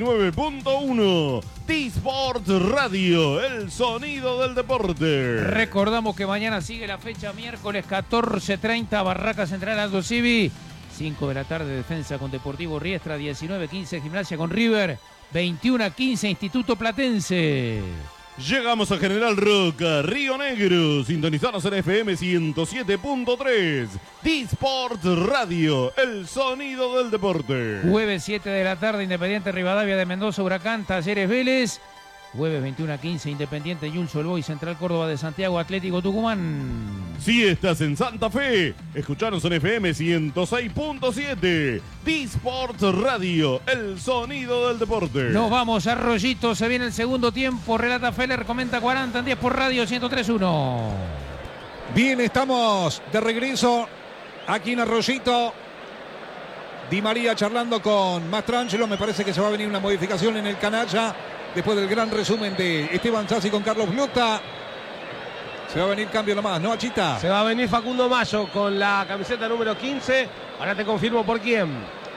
[SPEAKER 5] 89.1. D-Sport Radio, el sonido del deporte.
[SPEAKER 4] Recordamos que mañana sigue la fecha, miércoles 14:30, Barraca Central Aldo Civi. 5 de la tarde, Defensa con Deportivo Riestra. 19:15, Gimnasia con River. 21:15, Instituto Platense.
[SPEAKER 5] Llegamos a General Roca, Río Negro. Sintonizanos en FM 107.3. D-Sport Radio, el sonido del deporte.
[SPEAKER 4] Jueves 7 de la tarde, Independiente Rivadavia de Mendoza, Huracán, Talleres Vélez. Jueves 21:15, Independiente Newell's Old Boys, Central Córdoba de Santiago, Atlético Tucumán.
[SPEAKER 5] Si estás en Santa Fe, escuchanos en FM 106.7. D-Sport Radio, el sonido del deporte.
[SPEAKER 4] Nos vamos a Arroyito, se viene el segundo tiempo. Relata Feller, comenta 40 en 10 por Radio 103.1.
[SPEAKER 1] Bien, estamos de regreso aquí en Arroyito. Di María charlando con Mastrangelo. Me parece que se va a venir una modificación en el canalla. Después del gran resumen de Esteban Sassi con Carlos Blota. Se va a venir cambio nomás, ¿no, Achita?
[SPEAKER 3] Se va a venir Facundo Mayo con la camiseta número 15. Ahora te confirmo por quién.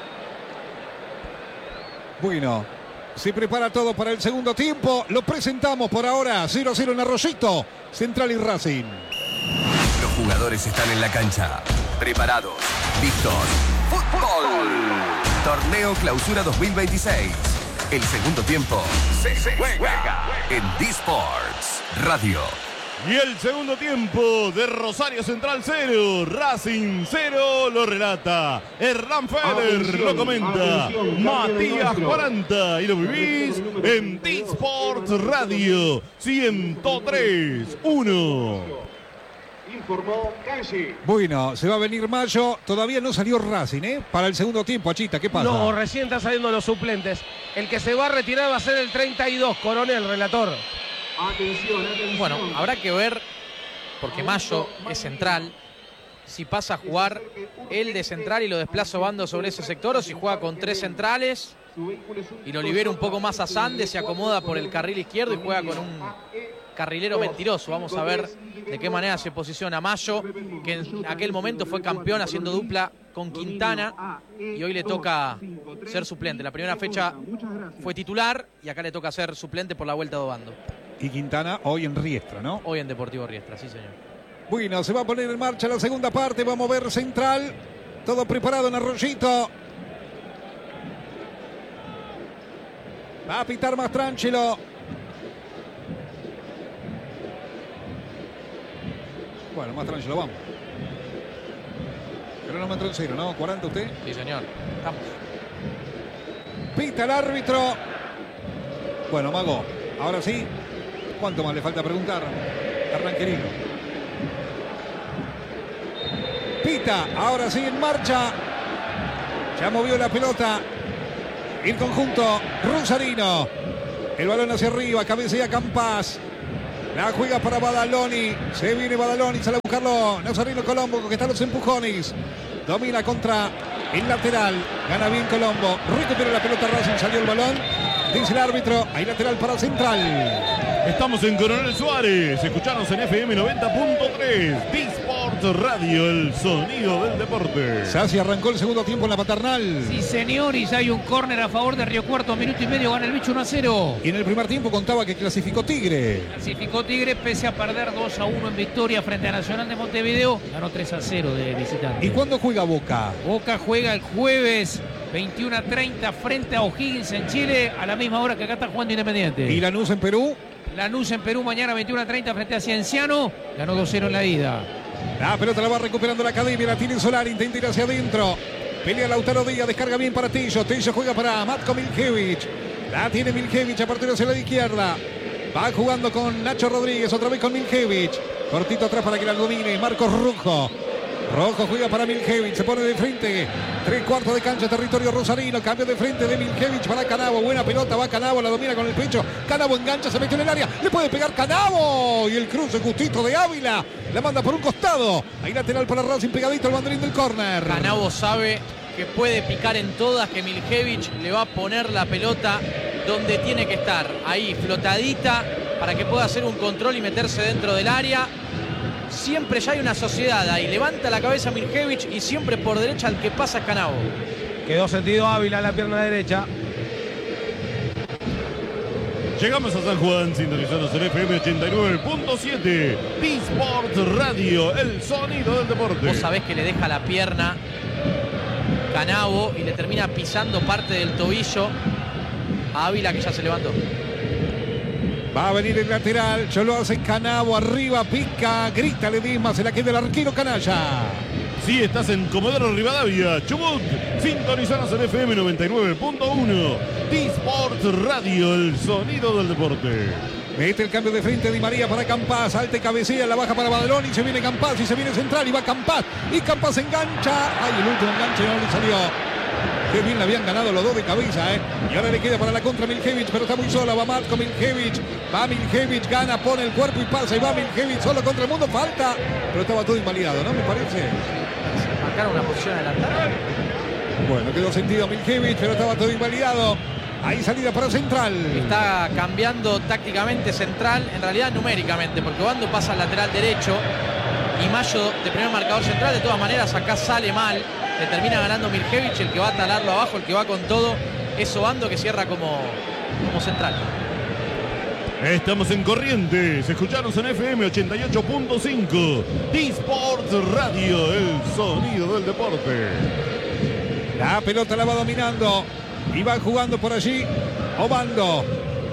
[SPEAKER 1] Bueno, se prepara todo para el segundo tiempo. Lo presentamos por ahora. 0-0 en Arroyito, Central y Racing.
[SPEAKER 6] Los jugadores están en la cancha. Preparados. Listos. ¡Fútbol! Torneo Clausura 2026. El segundo tiempo se juega en D-Sports Radio.
[SPEAKER 5] Y el segundo tiempo de Rosario Central 0, Racing 0, lo relata Hernán Feller, lo comenta Matías 40 y lo vivís en D-Sports Radio 103.1.
[SPEAKER 1] Informó Canchi. Bueno, se va a venir Mayo. Todavía no salió Racing, ¿eh? Para el segundo tiempo, Achita, ¿qué pasa?
[SPEAKER 3] No, recién están saliendo los suplentes. El que se va a retirar va a ser el 32, Coronel, relator.
[SPEAKER 2] Atención. Bueno, habrá que ver, porque Mayo es central, si pasa a jugar él de central y lo desplaza Bando sobre ese sector, o si juega con 3 centrales y lo libera un poco más a Sande, se acomoda por el carril izquierdo y juega con un carrilero mentiroso. Vamos a ver de qué manera se posiciona Mayo, que en aquel momento fue campeón haciendo dupla con Quintana y hoy le toca ser suplente. La primera fecha fue titular y acá le toca ser suplente por la vuelta de Obando.
[SPEAKER 1] Y Quintana hoy en Riestra, ¿no?
[SPEAKER 2] Hoy en Deportivo Riestra, sí señor.
[SPEAKER 1] Bueno, se va a poner en marcha la segunda parte. Vamos a ver Central. Todo preparado en Arroyito. Va a pitar Mastrangelo. Bueno, Mastrangelo, vamos. Cronómetro en cero, ¿no? 40 usted.
[SPEAKER 2] Sí, señor. Estamos.
[SPEAKER 1] Pita el árbitro. Bueno, Mago, ahora sí. ¿Cuánto más le falta preguntar? Arranquerino. Pita, ahora sí en marcha. Ya movió la pelota el conjunto rosarino. El balón hacia arriba, cabecea Campas. La juega para Badaloni. Se viene Badaloni, sale a buscarlo Nazareno Colombo, que están los empujones. Domina contra el lateral. Gana bien Colombo. Recupera la pelota Racing, salió el balón. Dice el árbitro, hay lateral para Central.
[SPEAKER 5] Estamos en Coronel Suárez. Escuchanos en FM 90.3. T-Sport Radio, el sonido del deporte.
[SPEAKER 1] Sassi arrancó el segundo tiempo en la Paternal.
[SPEAKER 4] Sí, señores, hay un córner a favor de Río Cuarto, minuto y medio, gana el bicho 1-0.
[SPEAKER 1] Y en el primer tiempo contaba que clasificó Tigre.
[SPEAKER 4] Clasificó Tigre pese a perder 2-1 en victoria frente a Nacional de Montevideo. Ganó 3-0 de visitante.
[SPEAKER 1] ¿Y cuándo juega Boca?
[SPEAKER 4] Boca juega el jueves 21:30 frente a O'Higgins en Chile, a la misma hora que acá está jugando Independiente.
[SPEAKER 1] ¿Y Lanús en Perú?
[SPEAKER 4] Lanús en Perú mañana 21:30 frente a Cienciano. Ganó 2-0 en la ida.
[SPEAKER 1] La pelota la va recuperando la Academia, la tiene Solari, intenta ir hacia adentro. Pelea Lautaro Díaz, descarga bien para Tello. Tello juega para Matko Miljevic. La tiene Miljevic a partir hacia la izquierda. Va jugando con Nacho Rodríguez, otra vez con Miljevic. Cortito atrás para que la domine Marcos Rojo. Rojo juega para Miljevic, se pone de frente. 3/4 de cancha, territorio rosarino. Cambio de frente de Miljevic para Canavo. Buena pelota, va Canavo, la domina con el pecho. Canavo engancha, se metió en el área. Le puede pegar Canavo. Y el cruce justito de Ávila. La manda por un costado. Ahí lateral para Racing, pegadito al banderín del córner.
[SPEAKER 2] Canavo sabe que puede picar en todas, que Miljevic le va a poner la pelota donde tiene que estar. Ahí, flotadita, para que pueda hacer un control y meterse dentro del área. Siempre ya hay una sociedad ahí. Levanta la cabeza Miljevic y siempre por derecha el que pasa es Canavo.
[SPEAKER 3] Quedó sentido Ávila en la pierna derecha.
[SPEAKER 5] Llegamos a San Juan, sintonizados en FM 89.7. T-Sport Radio, el sonido del deporte.
[SPEAKER 2] Vos sabés que le deja la pierna Canavo y le termina pisando parte del tobillo a Ávila, que ya se levantó.
[SPEAKER 1] Va a venir el lateral, yo lo hace Canavo, arriba, pica, grita Ledesma, se la queda el arquero canalla.
[SPEAKER 5] Sí, estás en Comodoro Rivadavia, Chubut. Sintonizanos en FM 99.1. T-Sport Radio, el sonido del deporte.
[SPEAKER 1] Mete el cambio de frente Di María para Campas, alta y cabecilla, la baja para Badaloni, se viene Campas y se viene Central y va Campas. Y Campas engancha, ay, el último enganche no le salió. Qué bien le habían ganado los dos de cabeza, Y ahora le queda para la contra Miljevic, pero está muy sola. Va Matko Miljevic. Va Miljevic, gana, pone el cuerpo y pasa. Y va Miljevic solo contra el mundo. Falta. Pero estaba todo invalidado, ¿no? Me parece.
[SPEAKER 2] Marcaron una posición adelantada.
[SPEAKER 1] Bueno, quedó sentido Miljevic, pero estaba todo invalidado. Ahí salida para Central.
[SPEAKER 2] Está cambiando tácticamente Central, en realidad numéricamente, porque Obando pasa al lateral derecho y Mayo de primer marcador central. De todas maneras, acá sale mal. Le termina ganando Miljevic, el que va a talarlo abajo, el que va con todo es Obando, que cierra como central.
[SPEAKER 5] Estamos en Corrientes, escuchanos en FM 88.5. T-Sport Radio, el sonido del deporte.
[SPEAKER 1] La pelota la va dominando y va jugando por allí Obando.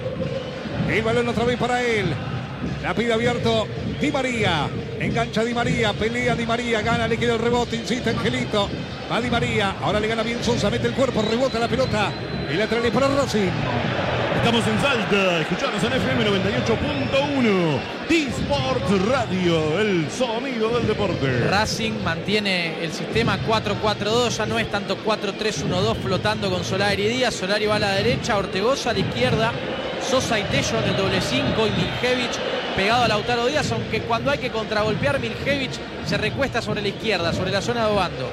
[SPEAKER 1] El balón otra vez para él. La pide abierto Di María. Engancha Di María, pelea Di María, gana, le queda el rebote, insiste Angelito. Va Di María, ahora le gana bien Sosa, mete el cuerpo, rebota la pelota. Y lateral es para Racing.
[SPEAKER 5] Estamos en Salta, escuchanos en FM 98.1. T-Sport Radio, el sonido del deporte.
[SPEAKER 2] Racing mantiene el sistema 4-4-2, ya no es tanto 4-3-1-2 flotando con Solari y Díaz. Solari va a la derecha, Ortegoza a la izquierda, Sosa y Tello en el doble 5 y Miljevic pegado a Lautaro Díaz, aunque cuando hay que contragolpear Miljevic se recuesta sobre la izquierda, sobre la zona de Obando.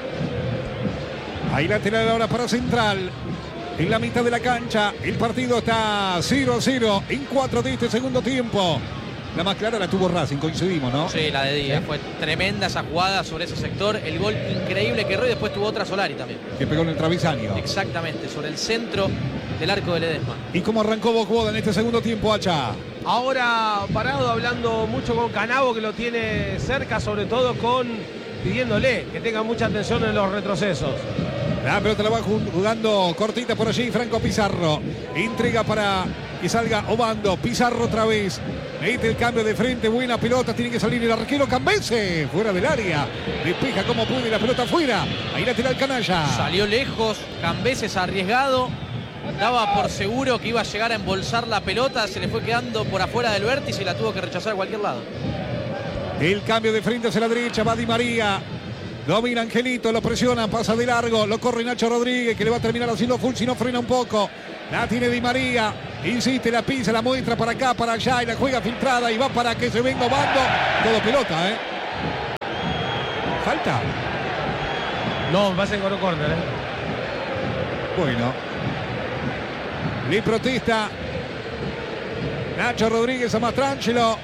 [SPEAKER 1] Ahí lateral ahora para Central. En la mitad de la cancha, el partido está 0-0 en 4 de este segundo tiempo. La más clara la tuvo Racing, coincidimos, ¿no?
[SPEAKER 2] Sí, la de Díaz. Fue tremenda esa jugada sobre ese sector. El gol increíble que erró y después tuvo otra Solari también.
[SPEAKER 1] Que pegó en el travesaño.
[SPEAKER 2] Exactamente, sobre el centro del arco de Ledesma.
[SPEAKER 1] ¿Y cómo arrancó Bocoda en este segundo tiempo, Hacha?
[SPEAKER 3] Ahora parado, hablando mucho con Canavo, que lo tiene cerca, sobre todo pidiéndole que tenga mucha atención en los retrocesos.
[SPEAKER 1] La pelota la va jugando cortita por allí Franco Pizarro. Intriga para que salga Obando. Pizarro otra vez. Mete el cambio de frente. Buena pelota. Tiene que salir el arquero Cambese. Fuera del área. Despeja como puede la pelota afuera. Ahí lateral canalla.
[SPEAKER 2] Salió lejos. Cambese arriesgado. Daba por seguro que iba a llegar a embolsar la pelota, se le fue quedando por afuera del vértice y la tuvo que rechazar a cualquier lado.
[SPEAKER 1] El cambio de frente hacia la derecha, va Di María. Domina Angelito, lo presiona, pasa de largo, lo corre Nacho Rodríguez, que le va a terminar haciendo full si no frena un poco. La tiene Di María, insiste, la pisa, la muestra para acá, para allá, y la juega filtrada y va para que se venga Obando. Todo pelota, ¿eh? ¿Falta?
[SPEAKER 3] No, va a ser córner,
[SPEAKER 1] Bueno. Le protesta Nacho Rodríguez a Mastrangelo.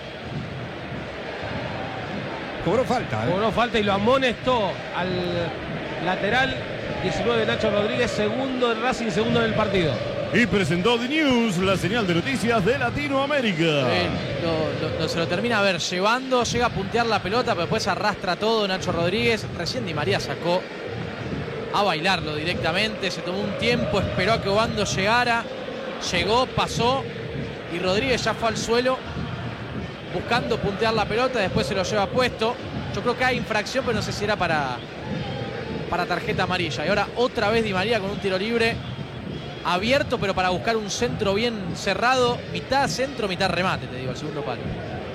[SPEAKER 1] Cobró falta.
[SPEAKER 3] Cobró falta y lo amonestó al lateral 19 Nacho Rodríguez, segundo en Racing, segundo en el partido.
[SPEAKER 5] Y presentó The News, la señal de noticias de Latinoamérica.
[SPEAKER 2] Se lo termina a ver llevando, llega a puntear la pelota, pero después arrastra todo Nacho Rodríguez. Recién Di María sacó a bailarlo directamente, se tomó un tiempo, esperó a que Obando llegara, llegó, pasó y Rodríguez ya fue al suelo buscando puntear la pelota, después se lo lleva puesto. Yo creo que hay infracción, pero no sé si era para tarjeta amarilla. Y ahora otra vez Di María con un tiro libre abierto, pero para buscar un centro bien cerrado, mitad centro, mitad remate, te digo, el segundo palo.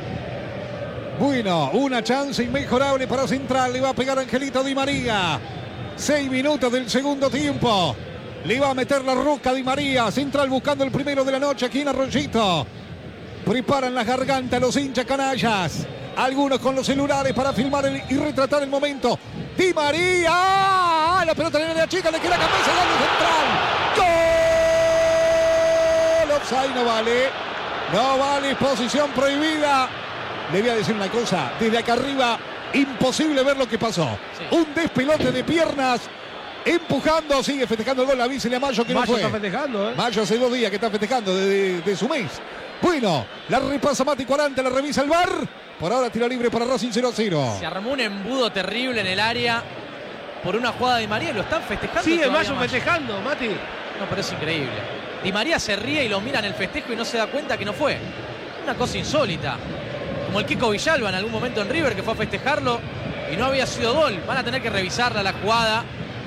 [SPEAKER 1] Bueno, una chance inmejorable para Central, le va a pegar Angelito Di María. 6 minutos del segundo tiempo. Le va a meter la roca Di María. Central buscando el primero de la noche aquí en Arroyito. Preparan las gargantas los hinchas canallas. Algunos con los celulares para filmar y retratar el momento. Di María. La pelota en la chica, le queda cabeza de Central. ¡Gol! Offside, no vale. No vale, posición prohibida. Le voy a decir una cosa. Desde acá arriba, imposible ver lo que pasó. Sí. Un despelote de piernas. Empujando, sigue festejando el gol. Avísele a Mayo que
[SPEAKER 3] Mayo
[SPEAKER 1] no fue.
[SPEAKER 3] Está festejando,
[SPEAKER 1] Mayo hace 2 días que está festejando de su mes. Bueno, la repasa Mati 40, la revisa el VAR. Por ahora tiro libre para Racing 0-0.
[SPEAKER 2] Se armó un embudo terrible en el área por una jugada de Di María. Lo están festejando.
[SPEAKER 3] Sigue Mayo festejando, Mati.
[SPEAKER 2] No, pero es increíble. Di María se ríe y lo mira en el festejo y no se da cuenta que no fue. Una cosa insólita. Como el Kiko Villalba en algún momento en River, que fue a festejarlo y no había sido gol. Van a tener que revisarla la jugada.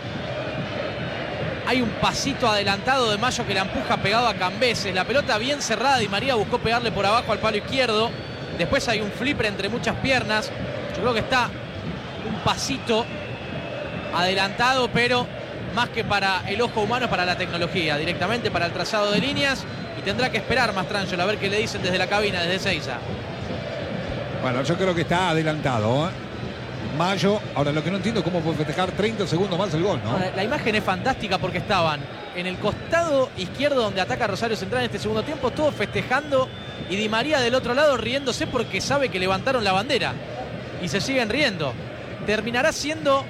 [SPEAKER 2] Hay un pasito adelantado de Mayo que la empuja pegado a Cambeses. La pelota bien cerrada. Di María buscó pegarle por abajo al palo izquierdo. Después hay un flipper entre muchas piernas. Yo creo que está un pasito adelantado, pero más que para el ojo humano, para la tecnología. Directamente para el trazado de líneas. Y tendrá que esperar Mastrangelo a ver qué le dicen desde la cabina, desde Seiza.
[SPEAKER 1] Bueno, yo creo que está adelantado, Mayo, ahora lo que no entiendo es cómo puede festejar 30 segundos más el gol, ¿no?
[SPEAKER 2] La imagen es fantástica porque estaban en el costado izquierdo donde ataca Rosario Central en este segundo tiempo, todos festejando, y Di María del otro lado riéndose porque sabe que levantaron la bandera y se siguen riendo. Terminará siendo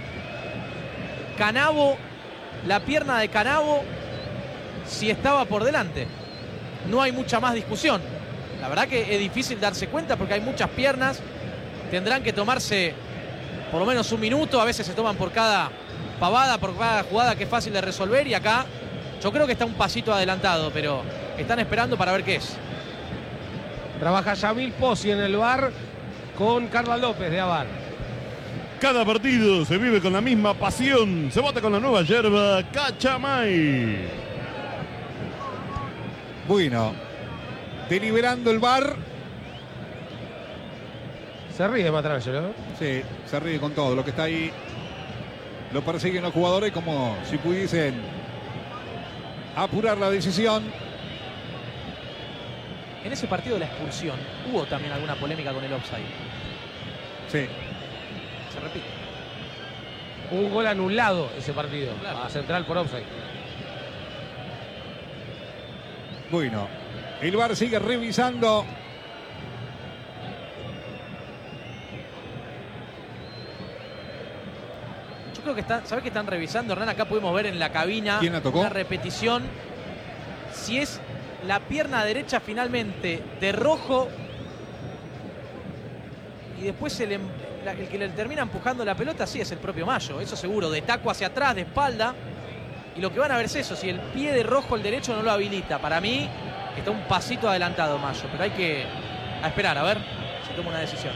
[SPEAKER 2] Canavo, la pierna de Canavo, si estaba por delante. No hay mucha más discusión. La verdad que es difícil darse cuenta porque hay muchas piernas. Tendrán que tomarse por lo menos un minuto, a veces se toman por cada pavada, por cada jugada que es fácil de resolver, y acá yo creo que está un pasito adelantado, pero están esperando para ver qué es.
[SPEAKER 3] Trabaja Yamil Pozzi en el VAR con Carla López de Avar.
[SPEAKER 5] Cada partido se vive con la misma pasión. Se vota con la nueva yerba Cachamay.
[SPEAKER 1] Bueno, deliberando el VAR.
[SPEAKER 3] Se ríe Mastrangelo, ¿no?
[SPEAKER 1] Sí, se ríe con todo. Lo que está ahí lo persiguen los jugadores como si pudiesen apurar la decisión.
[SPEAKER 2] En ese partido de la expulsión, ¿hubo también alguna polémica con el offside?
[SPEAKER 1] Sí.
[SPEAKER 2] Se repite.
[SPEAKER 3] Un gol anulado ese partido,
[SPEAKER 2] claro,
[SPEAKER 3] a Central por offside.
[SPEAKER 1] Bueno, el VAR sigue revisando.
[SPEAKER 2] Yo creo que están, ¿sabés qué están revisando, Hernán? Acá pudimos ver en la cabina una repetición. Si es la pierna derecha finalmente de Rojo y después el que le termina empujando la pelota, sí, es el propio Mayo, eso seguro, de taco hacia atrás, de espalda. Y lo que van a ver es eso, si el pie de Rojo, el derecho, no lo habilita. Para mí está un pasito adelantado Mayo, pero hay que esperar a ver si toma una decisión.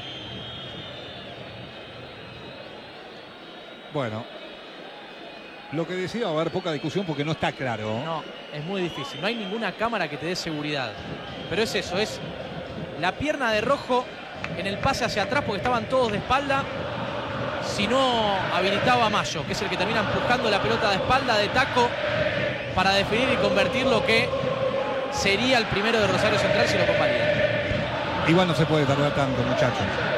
[SPEAKER 1] Bueno, Lo que decía, va a haber poca discusión porque no está claro.
[SPEAKER 2] No, es muy difícil. No hay ninguna cámara que te dé seguridad. Pero es eso, es la pierna de Rojo en el pase hacia atrás porque estaban todos de espalda. Si no habilitaba a Mayo, que es el que termina empujando la pelota de espalda de taco para definir y convertir lo que sería el primero de Rosario Central si lo convalida.
[SPEAKER 1] Igual no se puede tardar tanto, muchachos.